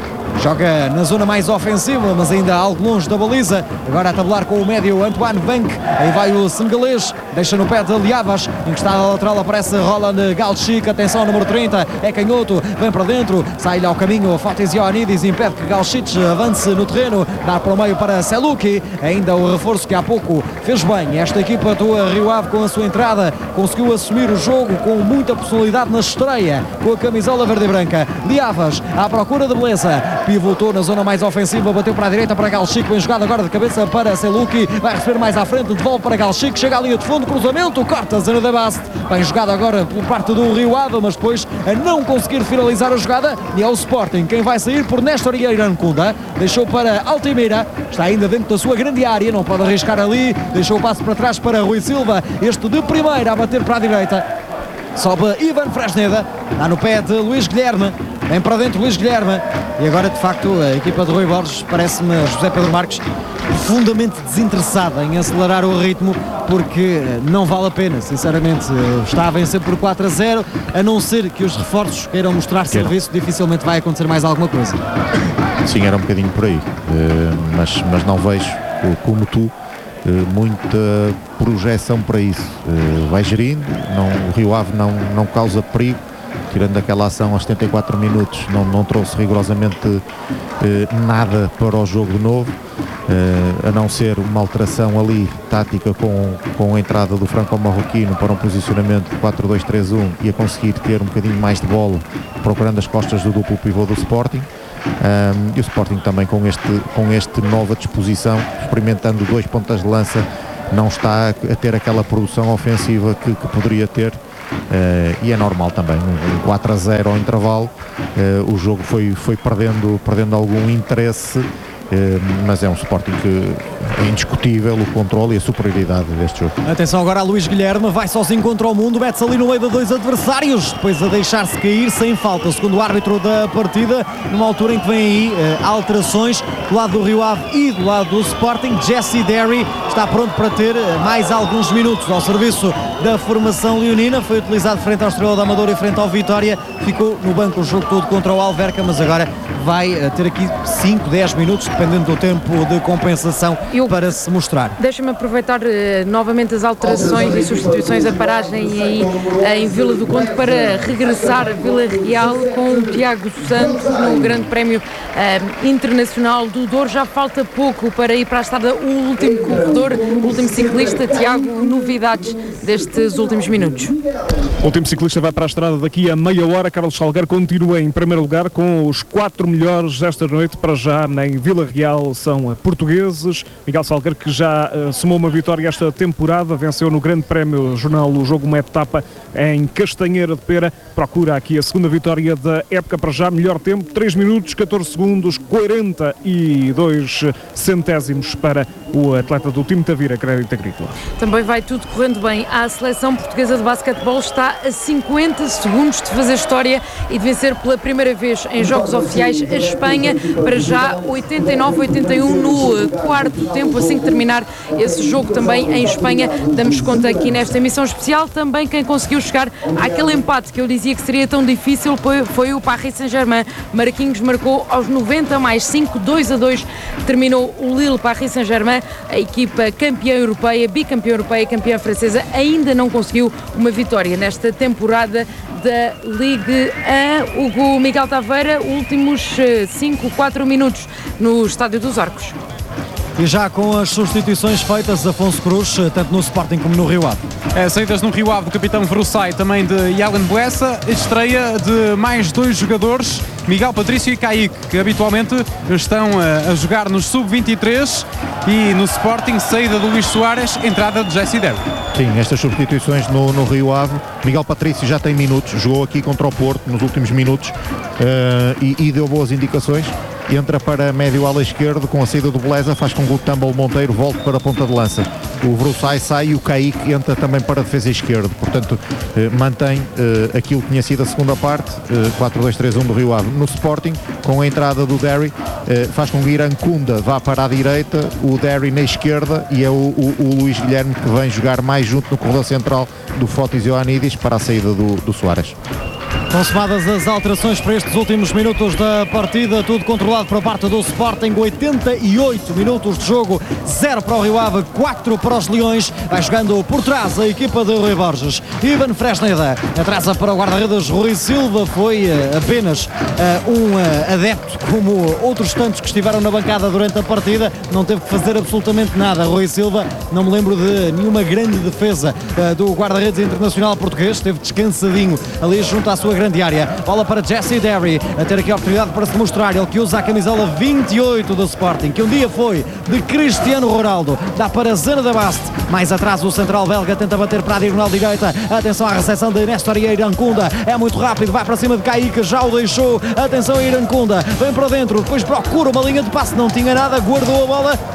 joga na zona mais ofensiva, mas ainda algo longe da baliza. Agora a tabular com o médio Antoine Venck, aí vai o senegalês, deixa no pé de Liavas, encostado à lateral aparece Roland Galchik, atenção número trinta, é canhoto, vem para dentro, sai-lhe ao caminho Fotis Ioannidis, impede que Galchik avance no terreno, dá para o meio para Seluki, ainda o reforço que há pouco fez bem. Esta equipa do Rio Ave com a sua entrada conseguiu assumir o jogo com muita personalidade na estreia, com a camisola verde e branca. Liavas à procura de beleza, pivotou na zona mais ofensiva, bateu para a direita para Galchik, bem jogado agora de cabeça para Seluki, vai receber mais à frente, devolve para Galchik, chega à linha de fundo, cruzamento, corta Zeno de Bast, bem jogado agora por parte do Rio Ave, mas depois a não conseguir finalizar a jogada, e é o Sporting quem vai sair por Nestor Irankunda, deixou para Altimira, está ainda dentro da sua grande área, não pode arriscar ali, deixou o passo para trás para Rui Silva, este de primeira a bater para a direita. sobe Ivan Fresneda, está no pé de Luís Guilherme, vem para dentro Luís Guilherme, e agora de facto a equipa de Rui Borges, parece-me José Pedro Marques, profundamente desinteressada em acelerar o ritmo, porque não vale a pena, sinceramente. Está a vencer por quatro a zero, a não ser que os reforços queiram mostrar Quero. serviço, dificilmente vai acontecer mais alguma coisa. Sim, era um bocadinho por aí, uh, mas, mas não vejo, uh, como tu, uh, muita projeção para isso. Uh, vai gerindo, não, o Rio Ave não, não causa perigo, tirando aquela ação aos setenta e quatro minutos, não, não trouxe rigorosamente uh, nada para o jogo de novo. Uh, a não ser uma alteração ali tática com, com a entrada do franco-marroquino para um posicionamento de quatro dois três um e a conseguir ter um bocadinho mais de bola, procurando as costas do duplo pivô do Sporting. Um, e o Sporting também com este, com este nova disposição, experimentando dois pontas de lança, não está a ter aquela produção ofensiva que, que poderia ter. Uh, e é normal também, um quatro a zero ao intervalo, uh, o jogo foi, foi perdendo, perdendo algum interesse. Uh, mas é um Sporting que é indiscutível o controle e a superioridade deste jogo. Atenção agora a Luís Guilherme, vai sozinho contra o mundo, mete-se ali no meio de dois adversários, depois a deixar-se cair sem falta, segundo o árbitro da partida, numa altura em que vem aí uh, alterações do lado do Rio Ave e do lado do Sporting. Jesse Derry está pronto para ter uh, mais alguns minutos ao serviço da formação leonina, foi utilizado frente ao Estrela da Amadora e frente ao Vitória, ficou no banco o jogo todo contra o Alverca, mas agora vai uh, ter aqui cinco, dez minutos, dependendo do tempo de compensação, Eu, para se mostrar. Deixa-me aproveitar uh, novamente as alterações e substituições, a paragem aí uh, em Vila do Conde para regressar a Vila Real com o Tiago Santos no Grande Prémio uh, Internacional do Douro. Já falta pouco para ir para a estrada o último corredor, o último ciclista. Tiago, novidades destes últimos minutos? O último ciclista vai para a estrada daqui a meia hora. Carlos Salgueiro continua em primeiro lugar com os quatro melhores desta noite. Para já em Vila Real são portugueses. Miguel Salgueiro, que já uh, somou uma vitória esta temporada, venceu no Grande Prémio Jornal o jogo uma etapa em Castanheira de Pera, procura aqui a segunda vitória da época. Para já melhor tempo, três minutos, catorze segundos, quarenta e dois centésimos para o atleta do time Tavira Crédito Agrícola. Também vai tudo correndo bem. A seleção portuguesa de basquetebol está a cinquenta segundos de fazer história e de vencer pela primeira vez em jogos oficiais a Espanha, para já oitenta e nove a oitenta e um no quarto tempo. Assim que terminar esse jogo também em Espanha, damos conta aqui nesta emissão especial. Também quem conseguiu chegar àquele empate que eu dizia que seria tão difícil foi, foi o Paris Saint-Germain. Marquinhos marcou aos noventa mais cinco, dois a dois, terminou o Lille Paris Saint-Germain. A equipa campeã europeia, bicampeã europeia, campeã francesa, ainda não conseguiu uma vitória nesta temporada da Ligue um. Hugo Miguel Taveira, últimos cinco, quatro minutos no Estádio dos Arcos. E já com as substituições feitas, Afonso Cruz, tanto no Sporting como no Rio Ave. É, saídas no Rio Ave do capitão Verussai, também de Yalen Blessa, estreia de mais dois jogadores, Miguel Patrício e Kaique, que habitualmente estão a, a jogar nos sub vinte e três, e no Sporting, saída do Luís Soares, entrada de Jesse Derby. Sim, estas substituições no, no Rio Ave. Miguel Patrício já tem minutos, jogou aqui contra o Porto nos últimos minutos uh, e, e deu boas indicações. Entra para médio ala esquerdo com a saída do Beleza, faz com que o Tumble Monteiro volte para a ponta de lança. O Verussai sai e o Kaique entra também para a defesa esquerda. Portanto, eh, mantém eh, aquilo que tinha sido a segunda parte, eh, quatro dois três um do Rio Ave. No Sporting, com a entrada do Derry, eh, faz com que o Irancunda vá para a direita, o Derry na esquerda, e é o, o, o Luís Guilherme que vem jogar mais junto no corredor central do Fotis Ioannidis para a saída do, do Soares. Consumadas as alterações para estes últimos minutos da partida, tudo controlado por parte do Sporting. Oitenta e oito minutos de jogo, zero para o Rio Ave, quatro para os Leões. Vai jogando por trás a equipa de Rui Borges. Ivan Fresneda atrasa para o guarda-redes Rui Silva. Foi uh, apenas uh, um uh, adepto, como outros tantos que estiveram na bancada durante a partida. Não teve que fazer absolutamente nada. Rui Silva, não me lembro de nenhuma grande defesa uh, do guarda-redes internacional português. Esteve descansadinho ali junto à sua grande área. Bola para Jesse Derry, a ter aqui a oportunidade para se mostrar. Ele que usa a camisola vinte e oito do Sporting, que um dia foi de Cristiano Ronaldo. Dá para Zana da Bast. Mais atrás o central belga tenta bater para a diagonal direita. Atenção à recepção de Néstor Irancunda. É muito rápido, vai para cima de Kaique, já o deixou. Atenção a Irancunda, vem para dentro, depois procura uma linha de passe, não tinha nada, guardou a bola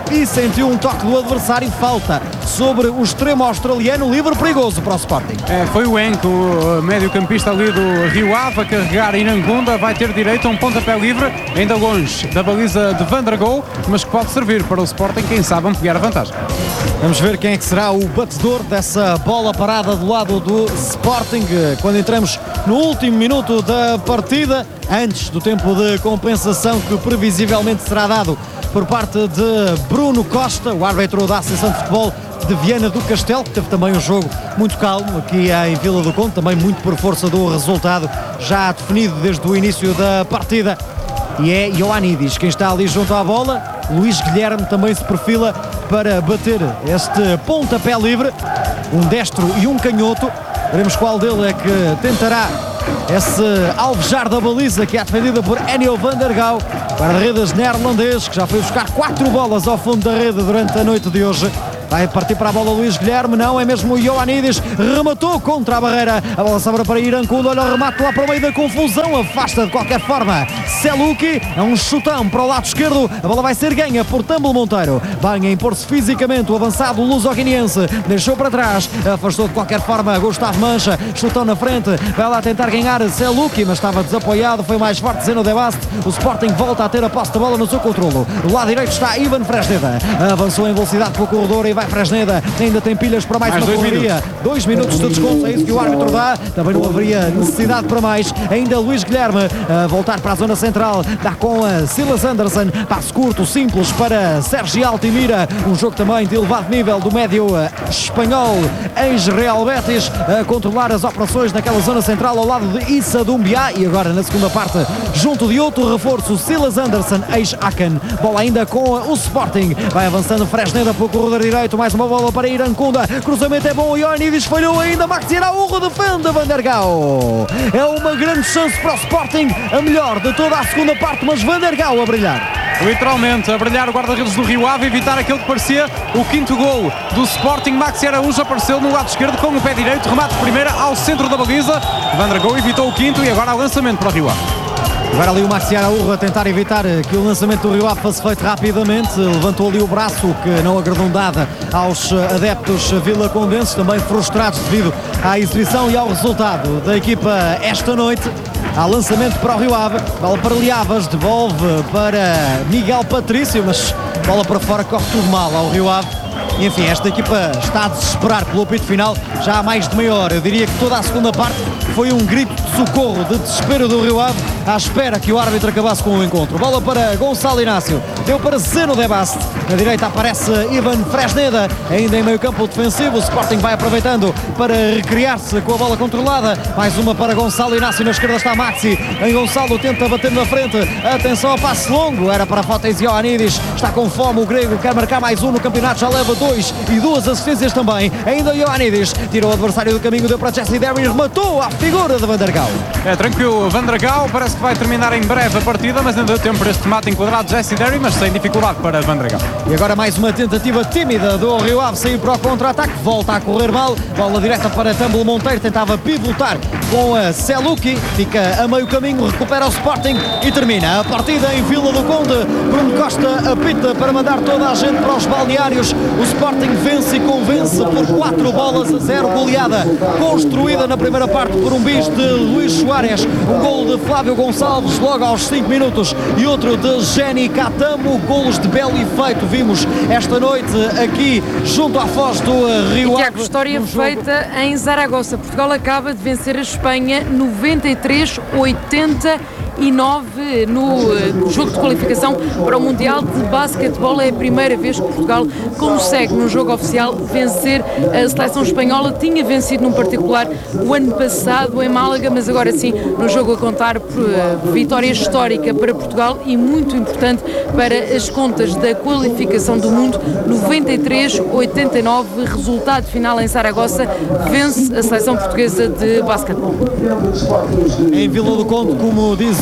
e sentiu um toque do adversário, falta sobre o extremo australiano, livre perigoso para o Sporting. É, foi o Enco, o meio-campista ali do Rio Ave, a carregar Irangunda, vai ter direito a um pontapé livre, ainda longe da baliza de Van der Goal, mas que pode servir para o Sporting, quem sabe ampliar a vantagem. Vamos ver quem é que será o batedor dessa bola parada do lado do Sporting, quando entramos no último minuto da partida, antes do tempo de compensação que previsivelmente será dado por parte de Bruno Costa, o árbitro da Associação de Futebol de Viana do Castelo, que teve também um jogo muito calmo aqui em Vila do Conde, também muito por força do resultado já definido desde o início da partida. E é Ioannidis quem está ali junto à bola. Luís Guilherme também se perfila para bater este pontapé livre, um destro e um canhoto. Veremos qual dele é que tentará esse alvejar da baliza, que é defendida por Enio van der Gouw, guarda-redes neerlandês, que já foi buscar quatro bolas ao fundo da rede durante a noite de hoje. Vai partir para a bola Luís Guilherme, não, é mesmo o Ioannidis, rematou contra a barreira, a bola sobra para Irangunda, olha o remate lá para o meio da confusão, afasta de qualquer forma Seluki, é um chutão para o lado esquerdo, a bola vai ser ganha por Tumble Monteiro, vai a impor-se fisicamente o avançado luso-guineense, deixou para trás, afastou de qualquer forma Gustavo Mancha, chutão na frente, vai lá tentar ganhar Seluki, mas estava desapoiado, foi mais forte Zeno de Bast, o Sporting volta a ter a posse da bola no seu controlo, do lado direito está Ivan Fresneda, avançou em velocidade pelo corredor e vai Fresneda, ainda tem pilhas para mais, mais uma correria. Dois minutos de desconto, é isso que o árbitro dá. Também não haveria necessidade para mais. Ainda Luís Guilherme a voltar para a zona central, dá com a Silas Anderson. Passo curto, simples para Sérgio Altimira. Um jogo também de elevado nível do médio espanhol, ex-Real Betis, a controlar as operações naquela zona central ao lado de Issa Doumbia. E agora na segunda parte, junto de outro reforço, Silas Anderson, ex-Aken. Bola ainda com o Sporting. Vai avançando Fresneda para o corredor direito. Mais uma bola para Irangunda, cruzamento é bom, o Ioannidis falhou ainda, Maxi Araújo defende Van der Gouw. É uma grande chance para o Sporting, a melhor de toda a segunda parte, mas Van der Gouw a brilhar. Literalmente a brilhar o guarda-redes do Rio Ave, evitar aquele que parecia o quinto gol do Sporting. Maxi Araújo apareceu no lado esquerdo com o pé direito, remate de primeira ao centro da baliza. Van der Gouw evitou o quinto e agora o lançamento para o Rio Ave. Agora ali o Maxi Araújo a tentar evitar que o lançamento do Rio Ave fosse feito rapidamente, levantou ali o braço, que não agradou nada aos adeptos vilacondenses, também frustrados devido à exibição e ao resultado da equipa esta noite. Há lançamento para o Rio Ave, bola para Liavas, devolve para Miguel Patrício, mas bola para fora, corre tudo mal ao Rio Ave. E, enfim, esta equipa está a desesperar pelo apito final já há mais de meia hora. Eu diria que toda a segunda parte foi um grito de socorro, de desespero do Rio Ave, à espera que o árbitro acabasse com o encontro. Bola para Gonçalo Inácio, deu para Zeno de Bast, na direita aparece Ivan Fresneda, ainda em meio campo defensivo. O Sporting vai aproveitando para recriar-se com a bola controlada, mais uma para Gonçalo Inácio, na esquerda está Maxi, em Gonçalo tenta bater na frente, atenção ao passe longo, era para Fotis Ioannidis, está com fome o grego, quer marcar mais um no campeonato, já leva dois e duas assistências também, ainda Ioannidis, tirou o adversário do caminho, deu para Jesse Derry, rematou a figura de Van der Gouw. É tranquilo, Van der Gouw parece que vai terminar em breve a partida, mas ainda deu tempo para este remate enquadrado de Jesse Derry, mas sem dificuldade para Van der Gouw. E agora mais uma tentativa tímida do Rio Ave sair para o contra-ataque, volta a correr mal, bola direta para Tumble Monteiro, tentava pivotar com a Seluki, fica a meio caminho, recupera o Sporting e termina a partida em Vila do Conde. Bruno Costa apita para mandar toda a gente para os balneários. O Sporting vence e convence por quatro bolas a zero, goleada construída na primeira parte por um bis de Luís Soares, um golo de Flávio Gonçalves logo aos cinco minutos e outro de Jenny Catamo, golos de belo efeito vimos esta noite aqui junto à foz do Rio Ave. E história feita em Zaragoza. Portugal acaba de vencer a Espanha noventa e três a oitenta e nove no jogo de qualificação para o Mundial de Basquetebol. É a primeira vez que Portugal consegue num jogo oficial vencer a seleção espanhola. Tinha vencido num particular o ano passado em Málaga, mas agora sim no jogo a contar por vitória histórica para Portugal e muito importante para as contas da qualificação do mundo. Noventa e três a oitenta e nove, resultado final em Zaragoza, vence a seleção portuguesa de basquetebol. Em Vila do Conde, como diz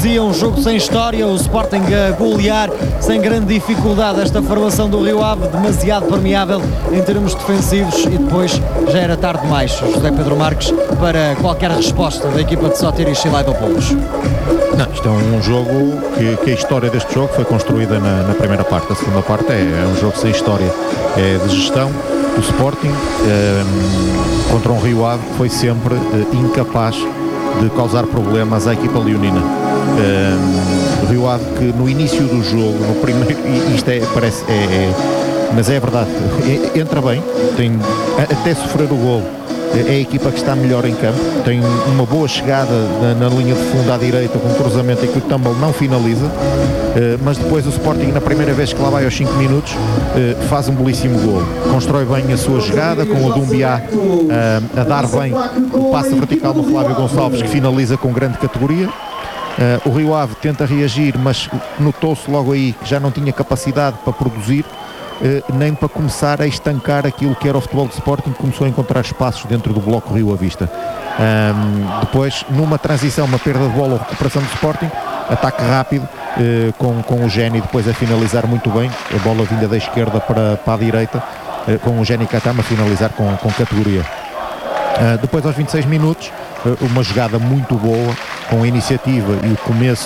dizia, um jogo sem história, o Sporting a golear sem grande dificuldade esta formação do Rio Ave, demasiado permeável em termos defensivos, e depois já era tarde demais, José Pedro Marques, para qualquer resposta da equipa de Sotiri Silaidopoulos. Não, isto é um jogo que, que a história deste jogo foi construída na, na primeira parte. A segunda parte é, é um jogo sem história, é de gestão. O Sporting eh, contra um Rio Ave foi sempre eh, incapaz de causar problemas à equipa leonina. Eh, o Rio Ave que no início do jogo, no primeiro, isto é, parece, é, é, mas é verdade, entra bem, tem, até sofrer o golo, é a equipa que está melhor em campo, tem uma boa chegada na, na linha de fundo à direita, com um cruzamento em que o Tumble não finaliza, eh, mas depois o Sporting, na primeira vez que lá vai aos cinco minutos, eh, faz um belíssimo golo, constrói bem a sua jogada, com o Dumbiá eh, a dar bem o passe vertical no Flávio Gonçalves, que finaliza com grande categoria. Uh, o Rio Ave tenta reagir, mas notou-se logo aí que já não tinha capacidade para produzir, uh, nem para começar a estancar aquilo que era o futebol de Sporting, que começou a encontrar espaços dentro do bloco Rio Avista. Um, depois, numa transição, uma perda de bola ou recuperação do Sporting, ataque rápido, uh, com, com o Géni depois a finalizar muito bem, a bola vinda da esquerda para, para a direita, uh, com o Géni Katama a finalizar com, com categoria. Uh, depois, aos vinte e seis minutos, uh, uma jogada muito boa, com a iniciativa e o começo,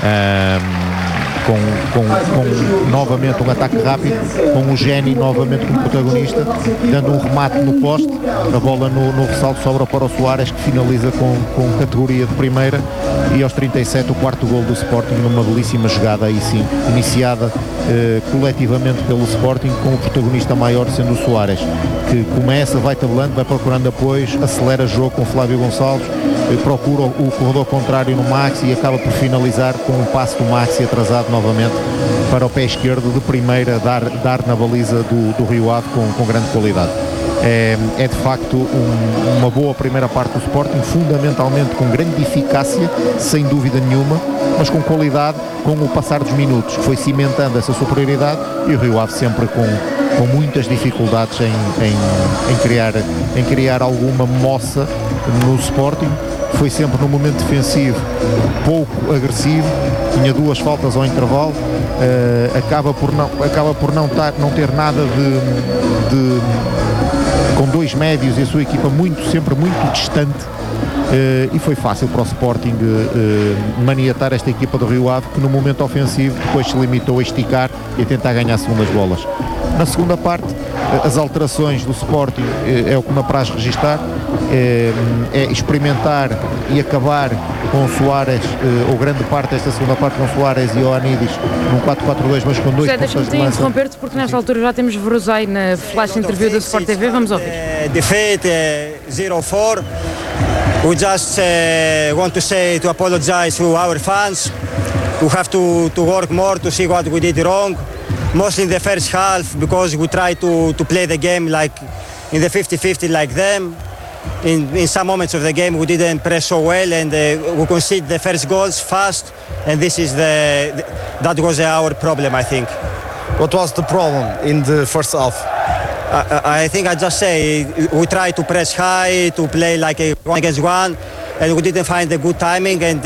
um, com, com, com novamente um ataque rápido, com o Géni novamente como protagonista, dando um remate no poste, a bola no, no ressalto sobra para o Soares, que finaliza com, com categoria de primeira, e aos trinta e sete o quarto gol do Sporting, numa belíssima jogada aí sim, iniciada eh, coletivamente pelo Sporting, com o protagonista maior sendo o Soares, que começa, vai tabelando, vai procurando apoios, acelera jogo com Flávio Gonçalves, eh, procura o, o corredor contrário no Maxi e acaba por finalizar com um passe do Maxi atrasado novamente para o pé esquerdo de primeira, dar, dar na baliza do, do Rio Ave com, com grande qualidade. É, é de facto um, uma boa primeira parte do Sporting, fundamentalmente com grande eficácia, sem dúvida nenhuma, mas com qualidade, com o passar dos minutos, foi cimentando essa superioridade, e o Rio Ave sempre com, com muitas dificuldades em, em, em, criar, em criar alguma moça no Sporting. Foi sempre no momento defensivo pouco agressivo, tinha duas faltas ao intervalo, uh, acaba por não, acaba por não, tar, não ter nada de, de com dois médios e a sua equipa muito, sempre muito distante, uh, e foi fácil para o Sporting uh, maniatar esta equipa do Rio Ave, que no momento ofensivo depois se limitou a esticar e a tentar ganhar segundas bolas. Na segunda parte, as alterações do Sporting, é o que me apraz registar, é, é experimentar e acabar com o Soares, ou grande parte desta segunda parte com Soares e Ioannidis num quatro quatro dois, mas com dois José, pontas de deixa-me lança. interromper-te, porque nesta altura já temos Verosai na flash interview da Sport T V, vamos ouvir. Defeat zero four. We just uh, want to say, to apologize to our fans. We have to, to work more to see what we did wrong. Mostly in the first half, because we try to, to play the game like in the fifty fifty like them. In, in some moments of the game we didn't press so well, and uh, we conceded the first goals fast, and this is the, the that was our problem, I think. What was the problem in the first half? I, I think I just say we tried to press high, to play like a one against one, and we didn't find the good timing, and uh,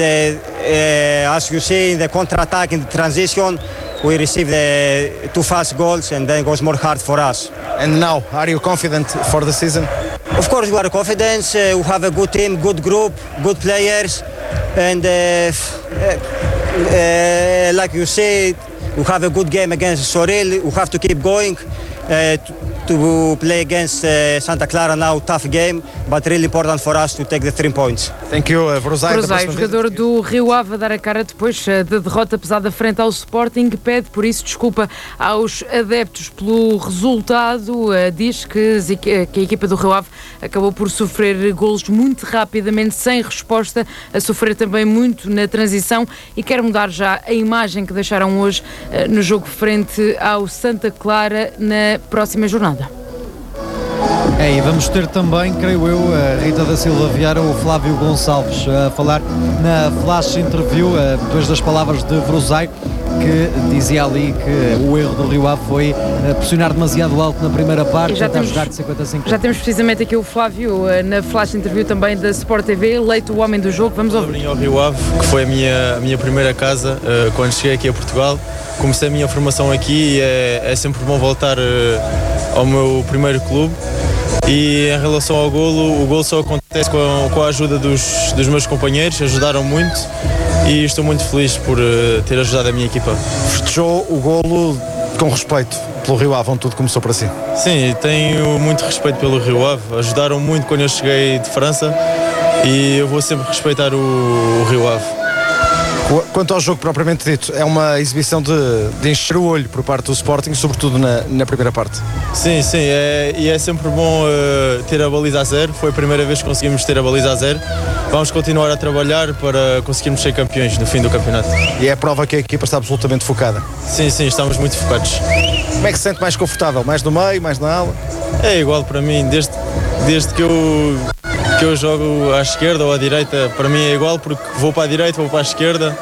uh, as you see in the counter-attack, in the transition, we received the two fast goals, and then it was more hard for us. And now, are you confident for the season? Of course we are confident, uh, we have a good team, good group, good players, and uh, uh, like you say, we have a good game against Soril, we have to keep going. Uh, to play against uh, Santa Clara now, tough game, but really important for us to take the three points. Thank you, uh, Verosai. Verosai, jogador do Rio Ave, a dar a cara depois uh, da derrota pesada frente ao Sporting, pede por isso desculpa aos adeptos pelo resultado, uh, diz que, que a equipa do Rio Ave acabou por sofrer golos muito rapidamente, sem resposta, a sofrer também muito na transição, e quer mudar já a imagem que deixaram hoje uh, no jogo frente ao Santa Clara na próxima jornada. É, e vamos ter também, creio eu, a Rita da Silva Vieira, o Flávio Gonçalves a falar na flash interview, depois das palavras de Vruzai, que dizia ali que o erro do Rio Ave foi pressionar demasiado alto na primeira parte, já tentar temos, jogar de cinquenta a cinquenta. Já temos precisamente aqui o Flávio na flash interview também da Sport T V, eleito o homem do jogo. Vamos ouvir. Vim ao Rio Ave, que foi a minha, a minha primeira casa uh, quando cheguei aqui a Portugal. Comecei a minha formação aqui e é, é sempre bom voltar uh, ao meu primeiro clube. E em relação ao golo, o golo só acontece com, com a ajuda dos, dos meus companheiros, ajudaram muito e estou muito feliz por uh, ter ajudado a minha equipa. Festejou o golo com respeito pelo Rio Ave, onde tudo começou para si. Sim, tenho muito respeito pelo Rio Ave, ajudaram muito quando eu cheguei de França e eu vou sempre respeitar o, o Rio Ave. Quanto ao jogo propriamente dito, é uma exibição de, de encher o olho por parte do Sporting, sobretudo na, na primeira parte. Sim, sim, é, e é sempre bom uh, ter a baliza a zero, foi a primeira vez que conseguimos ter a baliza a zero. Vamos continuar a trabalhar para conseguirmos ser campeões no fim do campeonato. E é a prova que a equipa está absolutamente focada. Sim, sim, estamos muito focados. Como é que se sente mais confortável? Mais no meio, mais na ala? É igual para mim, desde, desde que eu... que eu jogo à esquerda ou à direita, para mim é igual, porque vou para a direita, vou para a esquerda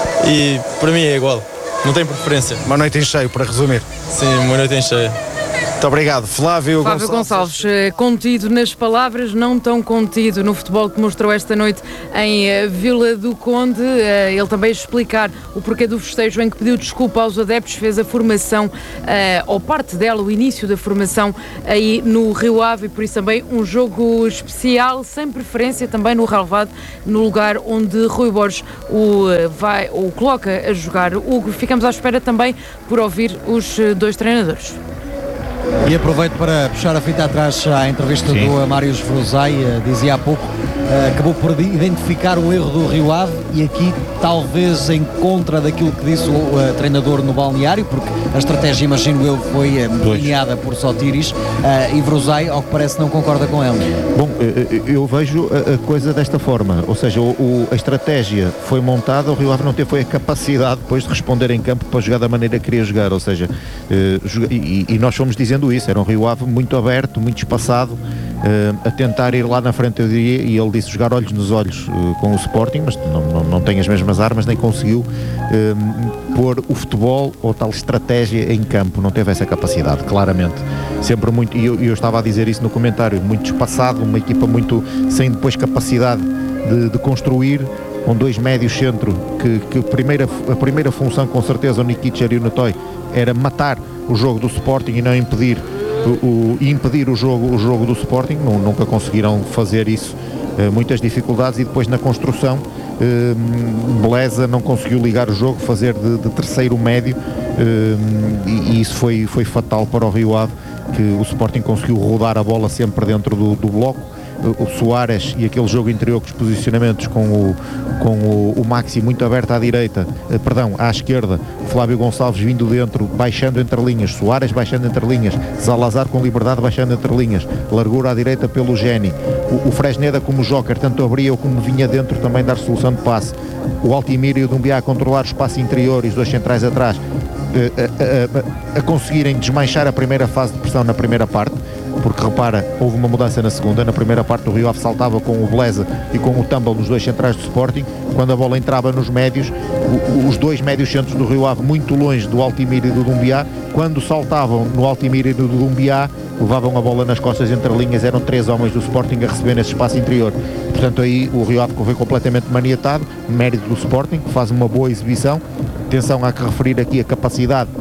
e para mim é igual, não tem preferência. Uma noite em cheio, para resumir. Sim, uma noite em cheio. Muito obrigado. Flávio, Flávio Gonçalves. Gonçalves, contido nas palavras, não tão contido no futebol que mostrou esta noite em Vila do Conde. Ele também explicar o porquê do festejo em que pediu desculpa aos adeptos, fez a formação, ou parte dela, o início da formação aí no Rio Ave, e por isso também um jogo especial, sem preferência também no relevado, no lugar onde Rui Borges o, vai, o coloca a jogar. Hugo, ficamos à espera também por ouvir os dois treinadores. E aproveito para puxar a fita atrás à entrevista Sim. do Mários Vruzai, dizia há pouco, acabou por identificar o erro do Rio Ave e aqui talvez em contra daquilo que disse o treinador no balneário, porque a estratégia, imagino eu, foi delineada por Sotiris, e Vruzai, ao que parece, não concorda com ele. Bom, eu vejo a coisa desta forma, ou seja, o, a estratégia foi montada, o Rio Ave não teve foi a capacidade depois de responder em campo para jogar da maneira que queria jogar, ou seja, e, e nós fomos dizendo isso, era um Rio Ave muito aberto, muito espaçado, uh, a tentar ir lá na frente, eu diria, e ele disse jogar olhos nos olhos uh, com o Sporting, mas não, não, não tem as mesmas armas, nem conseguiu uh, pôr o futebol ou tal estratégia em campo, não teve essa capacidade, claramente. Sempre muito, e eu, eu estava a dizer isso no comentário, muito espaçado, uma equipa muito sem depois capacidade de, de construir, com dois médios centro, que, que a, primeira, a primeira função, com certeza, o Nikitcher e o Netoy, era matar o jogo do Sporting e não impedir o, o, impedir o jogo, o jogo do Sporting. Não, nunca conseguiram fazer isso, uh, muitas dificuldades, e depois na construção uh, Beleza não conseguiu ligar o jogo, fazer de, de terceiro médio, uh, e, e isso foi, foi fatal para o Rio Ave, que o Sporting conseguiu rodar a bola sempre dentro do, do bloco. O Soares e aquele jogo interior com os posicionamentos com o, com o, o Maxi muito aberto à direita, eh, perdão, à esquerda, Flávio Gonçalves vindo dentro, baixando entre linhas, Soares baixando entre linhas, Zalazar com liberdade baixando entre linhas, largura à direita pelo Geni, o, o Fresneda como joker, tanto abria como vinha dentro também dar solução de passe, o Altimiro e o Dumbiá a controlar o espaço interior e os dois centrais atrás, eh, a, a, a, a conseguirem desmanchar a primeira fase de pressão na primeira parte, porque repara, houve uma mudança na segunda. Na primeira parte o Rio Ave saltava com o Beleza e com o Tumble nos dois centrais do Sporting. Quando a bola entrava nos médios, o, os dois médios centros do Rio Ave muito longe do Altimiro e do Dumbiá, quando saltavam no Altimiro e do Dumbiá, levavam a bola nas costas entre linhas, eram três homens do Sporting a receber nesse espaço interior. Portanto aí o Rio Ave foi completamente maniatado, mérito do Sporting, que faz uma boa exibição. Atenção, há que referir aqui a capacidade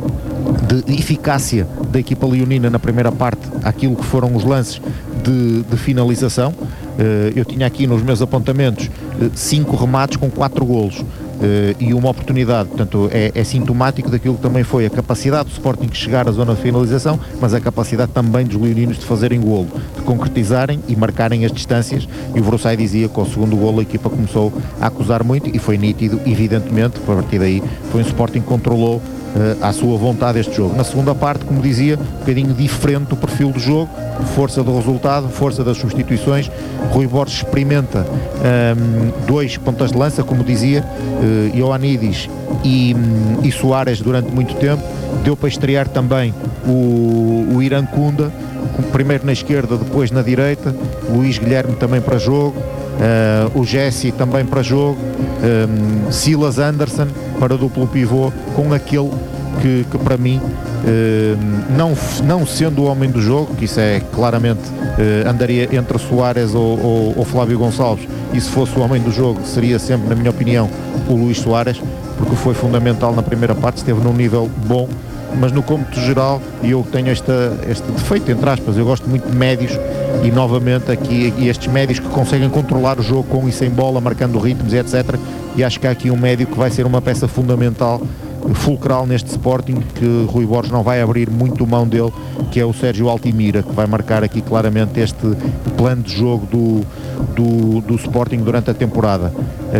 de eficácia da equipa leonina na primeira parte, aquilo que foram os lances de, de finalização. Eu tinha aqui nos meus apontamentos cinco remates com quatro golos e uma oportunidade, portanto é, é sintomático daquilo que também foi a capacidade do Sporting de chegar à zona de finalização, mas a capacidade também dos leoninos de fazerem golo, de concretizarem e marcarem as distâncias, e o Vruzai dizia que com o segundo golo a equipa começou a acusar muito, e foi nítido, evidentemente, a partir daí foi um Sporting que controlou Uh, à sua vontade este jogo. Na segunda parte, como dizia, um bocadinho diferente o perfil do jogo, força do resultado, força das substituições. Rui Borges experimenta um, dois pontas de lança, como dizia, uh, Ioannidis e, um, e Soares durante muito tempo. Deu para estrear também o, o Irã Kunda, primeiro na esquerda, depois na direita, Luís Guilherme também para jogo, uh, o Jesse também para jogo, um, Silas Anderson para duplo pivô, com aquele que, que para mim, uh, não, não sendo o homem do jogo, que isso é claramente, uh, andaria entre Soares ou, ou, ou Flávio Gonçalves, e se fosse o homem do jogo seria sempre, na minha opinião, o Luís Soares, porque foi fundamental na primeira parte, esteve num nível bom, mas no cômputo geral, e eu tenho esta, este defeito, entre aspas, eu gosto muito de médios, e novamente aqui estes médios que conseguem controlar o jogo com e sem bola, marcando ritmos e etcétera, e acho que há aqui um médio que vai ser uma peça fundamental, fulcral neste Sporting, que Rui Borges não vai abrir muito mão dele, que é o Sérgio Altimira, que vai marcar aqui claramente este plano de jogo do, do, do Sporting durante a temporada.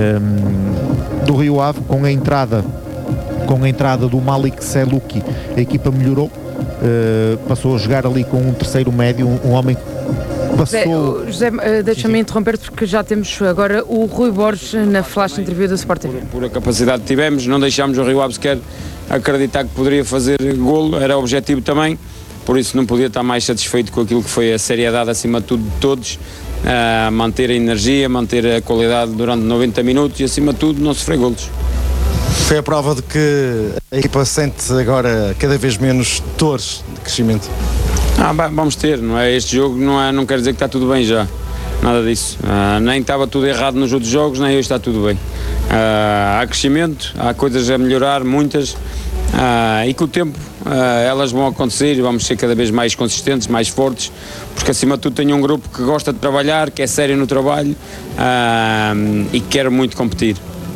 Um, do Rio Ave, com a entrada com a entrada do Malik Seluki, a equipa melhorou, uh, passou a jogar ali com um terceiro médio, um, um homem que passou... José, uh, deixa-me interromper porque já temos agora o Rui Borges na flash interview do Sport T V. Por, por a capacidade que tivemos, não deixámos o Rio Ave sequer acreditar que poderia fazer golo, era o objetivo também, por isso não podia estar mais satisfeito com aquilo que foi a seriedade acima de tudo de todos, uh, manter a energia, manter a qualidade durante noventa minutos e acima de tudo não sofrer golos. Foi a prova de que a equipa sente agora cada vez menos dores de crescimento. Ah, vamos ter, não é? Este jogo não, é, não quer dizer que está tudo bem já, nada disso. Ah, nem estava tudo errado nos outros jogos, nem hoje está tudo bem. Ah, há crescimento, há coisas a melhorar, muitas, ah, e com o tempo ah, elas vão acontecer e vamos ser cada vez mais consistentes, mais fortes, porque acima de tudo tenho um grupo que gosta de trabalhar, que é sério no trabalho ah, e que quer muito competir.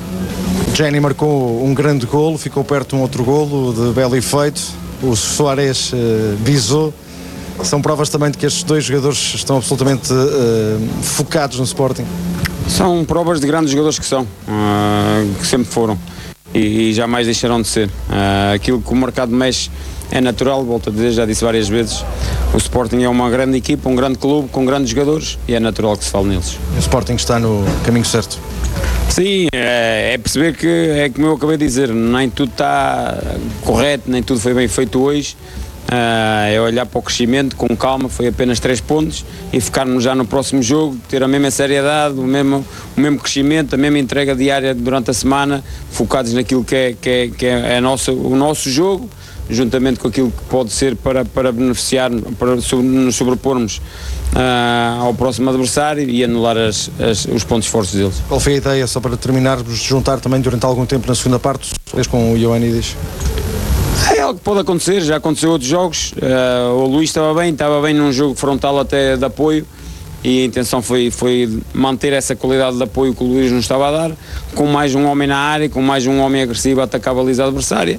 Jenny marcou um grande golo, ficou perto de um outro golo de belo efeito, o Soares uh, bisou. São provas também de que estes dois jogadores estão absolutamente uh, focados no Sporting. São provas de grandes jogadores que são, uh, que sempre foram e, e jamais deixarão de ser. Uh, aquilo que o mercado mexe é natural, volto a dizer, já disse várias vezes, o Sporting é uma grande equipa, um grande clube com grandes jogadores e é natural que se fale neles. O Sporting está no caminho certo. Sim, é, é perceber que, é como eu acabei de dizer, nem tudo está correto, nem tudo foi bem feito hoje, uh, é olhar para o crescimento com calma, foi apenas três pontos e focarmos já no próximo jogo, ter a mesma seriedade, o mesmo, o mesmo crescimento, a mesma entrega diária durante a semana, focados naquilo que é, que é, que é a nossa, o nosso jogo, juntamente com aquilo que pode ser para, para beneficiar, para nos sobrepormos uh, ao próximo adversário e anular as, as, os pontos fortes deles. Qual foi a ideia, só para terminarmos, de juntar também durante algum tempo na segunda parte, com o Ioannidis? É algo que pode acontecer, já aconteceu outros jogos, uh, o Luís estava bem, estava bem num jogo frontal até de apoio e a intenção foi, foi manter essa qualidade de apoio que o Luís nos estava a dar, com mais um homem na área, com mais um homem agressivo a atacar a baliza adversária.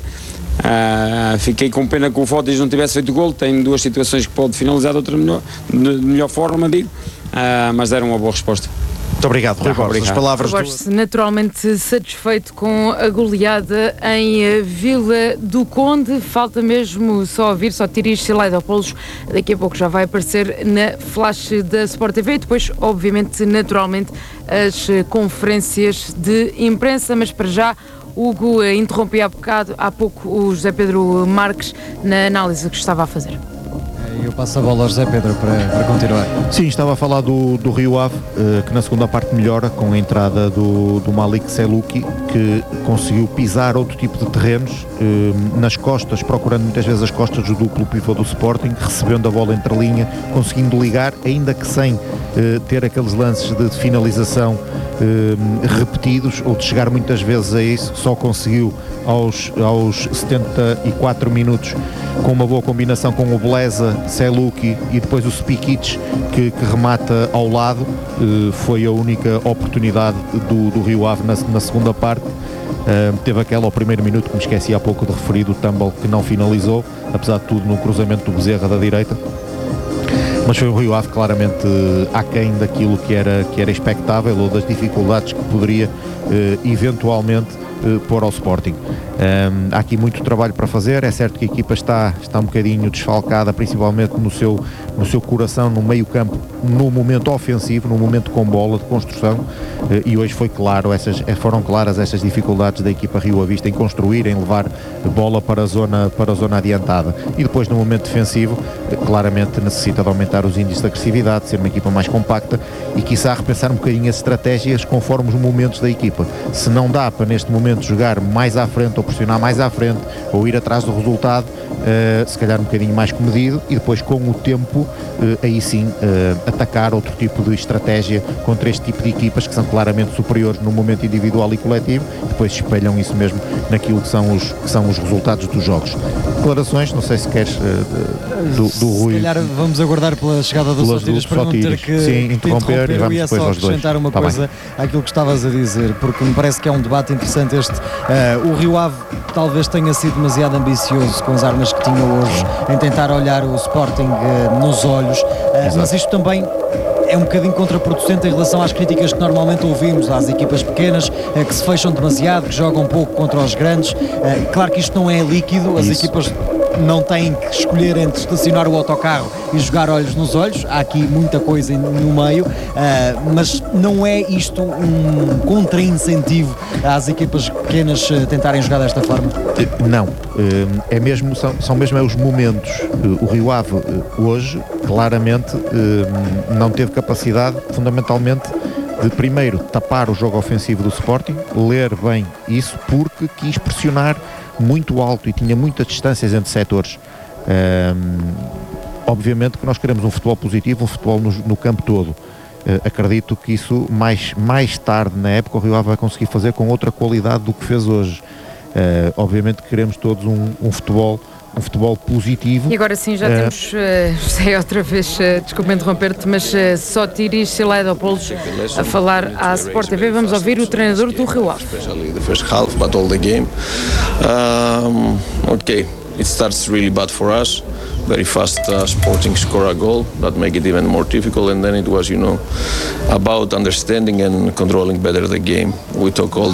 Uh, fiquei com pena que o Fotis não tivesse feito golo, tem duas situações que pode finalizar de outra melhor, de melhor forma, digo, uh, mas deram uma boa resposta. Muito obrigado, Rui Borges. As palavras do... naturalmente satisfeito com a goleada em Vila do Conde. Falta mesmo só ouvir, só Tiris Silaidopoulos. Daqui a pouco já vai aparecer na flash da Sport T V e depois, obviamente, naturalmente, as conferências de imprensa, mas para já Hugo interrompia há, bocado, há pouco o José Pedro Marques na análise que estava a fazer. E eu passo a bola ao José Pedro para, para continuar. Sim, estava a falar do, do Rio Ave, uh, que na segunda parte melhora com a entrada do, do Malik Seluki, que conseguiu pisar outro tipo de terrenos, uh, nas costas, procurando muitas vezes as costas do duplo pivô do Sporting, recebendo a bola entre linha, conseguindo ligar, ainda que sem uh, ter aqueles lances de, de finalização uh, repetidos, ou de chegar muitas vezes a isso, só conseguiu aos, aos setenta e quatro minutos, com uma boa combinação com o Blesa, Seluki e depois o Spikic que, que remata ao lado. Uh, foi a única oportunidade do, do Rio Ave na, na segunda parte. Uh, teve aquela ao primeiro minuto que me esqueci há pouco de referir, do Tumble, que não finalizou, apesar de tudo no cruzamento do Bezerra da direita. Mas foi o Rio Ave claramente uh, aquém daquilo que era, que era expectável, ou das dificuldades que poderia uh, eventualmente uh, pôr ao Sporting. Um, há aqui muito trabalho para fazer, é certo que a equipa está, está um bocadinho desfalcada, principalmente no seu, no seu coração, no meio campo, no momento ofensivo, no momento com bola, de construção, uh, e hoje foi claro, essas, foram claras essas dificuldades da equipa Rio Ave Vista em construir, em levar bola para a zona, para a zona adiantada, e depois no momento defensivo, uh, claramente necessita de aumentar os índices de agressividade, ser uma equipa mais compacta e quiçá repensar um bocadinho as estratégias conforme os momentos da equipa. Se não dá para neste momento jogar mais à frente ou pressionar mais à frente ou ir atrás do resultado, uh, se calhar um bocadinho mais comedido, e depois com o tempo uh, aí sim uh, atacar outro tipo de estratégia contra este tipo de equipas que são claramente superiores no momento individual e coletivo, e depois espelham isso mesmo naquilo que são os, que são os resultados dos jogos. Declarações, não sei se queres uh, do, do Rui. Se calhar vamos aguardar pela chegada do Sotiris para não ter que, sim, que interromper, e vamos e é depois só aos dois. acrescentar uma Tá coisa bem. àquilo que estavas a dizer, porque me parece que é um debate interessante este. Uh, o Rio Ave talvez tenha sido demasiado ambicioso com as armas que tinha hoje em tentar olhar o Sporting uh, nos olhos, uh, mas isto também é um bocadinho contraproducente em relação às críticas que normalmente ouvimos às equipas pequenas, uh, que se fecham demasiado, que jogam pouco contra os grandes. Uh, claro que isto não é líquido, as Isso. equipas não têm que escolher entre estacionar o autocarro e jogar olhos nos olhos, há aqui muita coisa no meio, uh, mas não é isto um contra-incentivo às equipas pequenas uh, tentarem jogar desta forma? Não, é mesmo, são, são mesmo os momentos. O Rio Ave hoje claramente não teve capacidade, fundamentalmente, de primeiro tapar o jogo ofensivo do Sporting, ler bem isso, porque quis pressionar muito alto e tinha muitas distâncias entre setores. Um, obviamente que nós queremos um futebol positivo, um futebol no, no campo todo. Uh, acredito que isso mais, mais tarde na época o Rio Ave vai conseguir fazer com outra qualidade do que fez hoje. Uh, obviamente que queremos todos um, um futebol um futebol positivo. E agora sim, já uh, temos, uh, José, outra vez, uh, desculpa interromper-te, mas uh, Sotiris Silaidopoulos a falar à Sport T V. Vamos ouvir o treinador do Rio Ave. Especially the first half, but all the game. Um, okay, it starts really bad for us. Very fast uh, Sporting score a goal that make it even more difficult, and then it was, you know, about understanding and controlling better the game. We took all the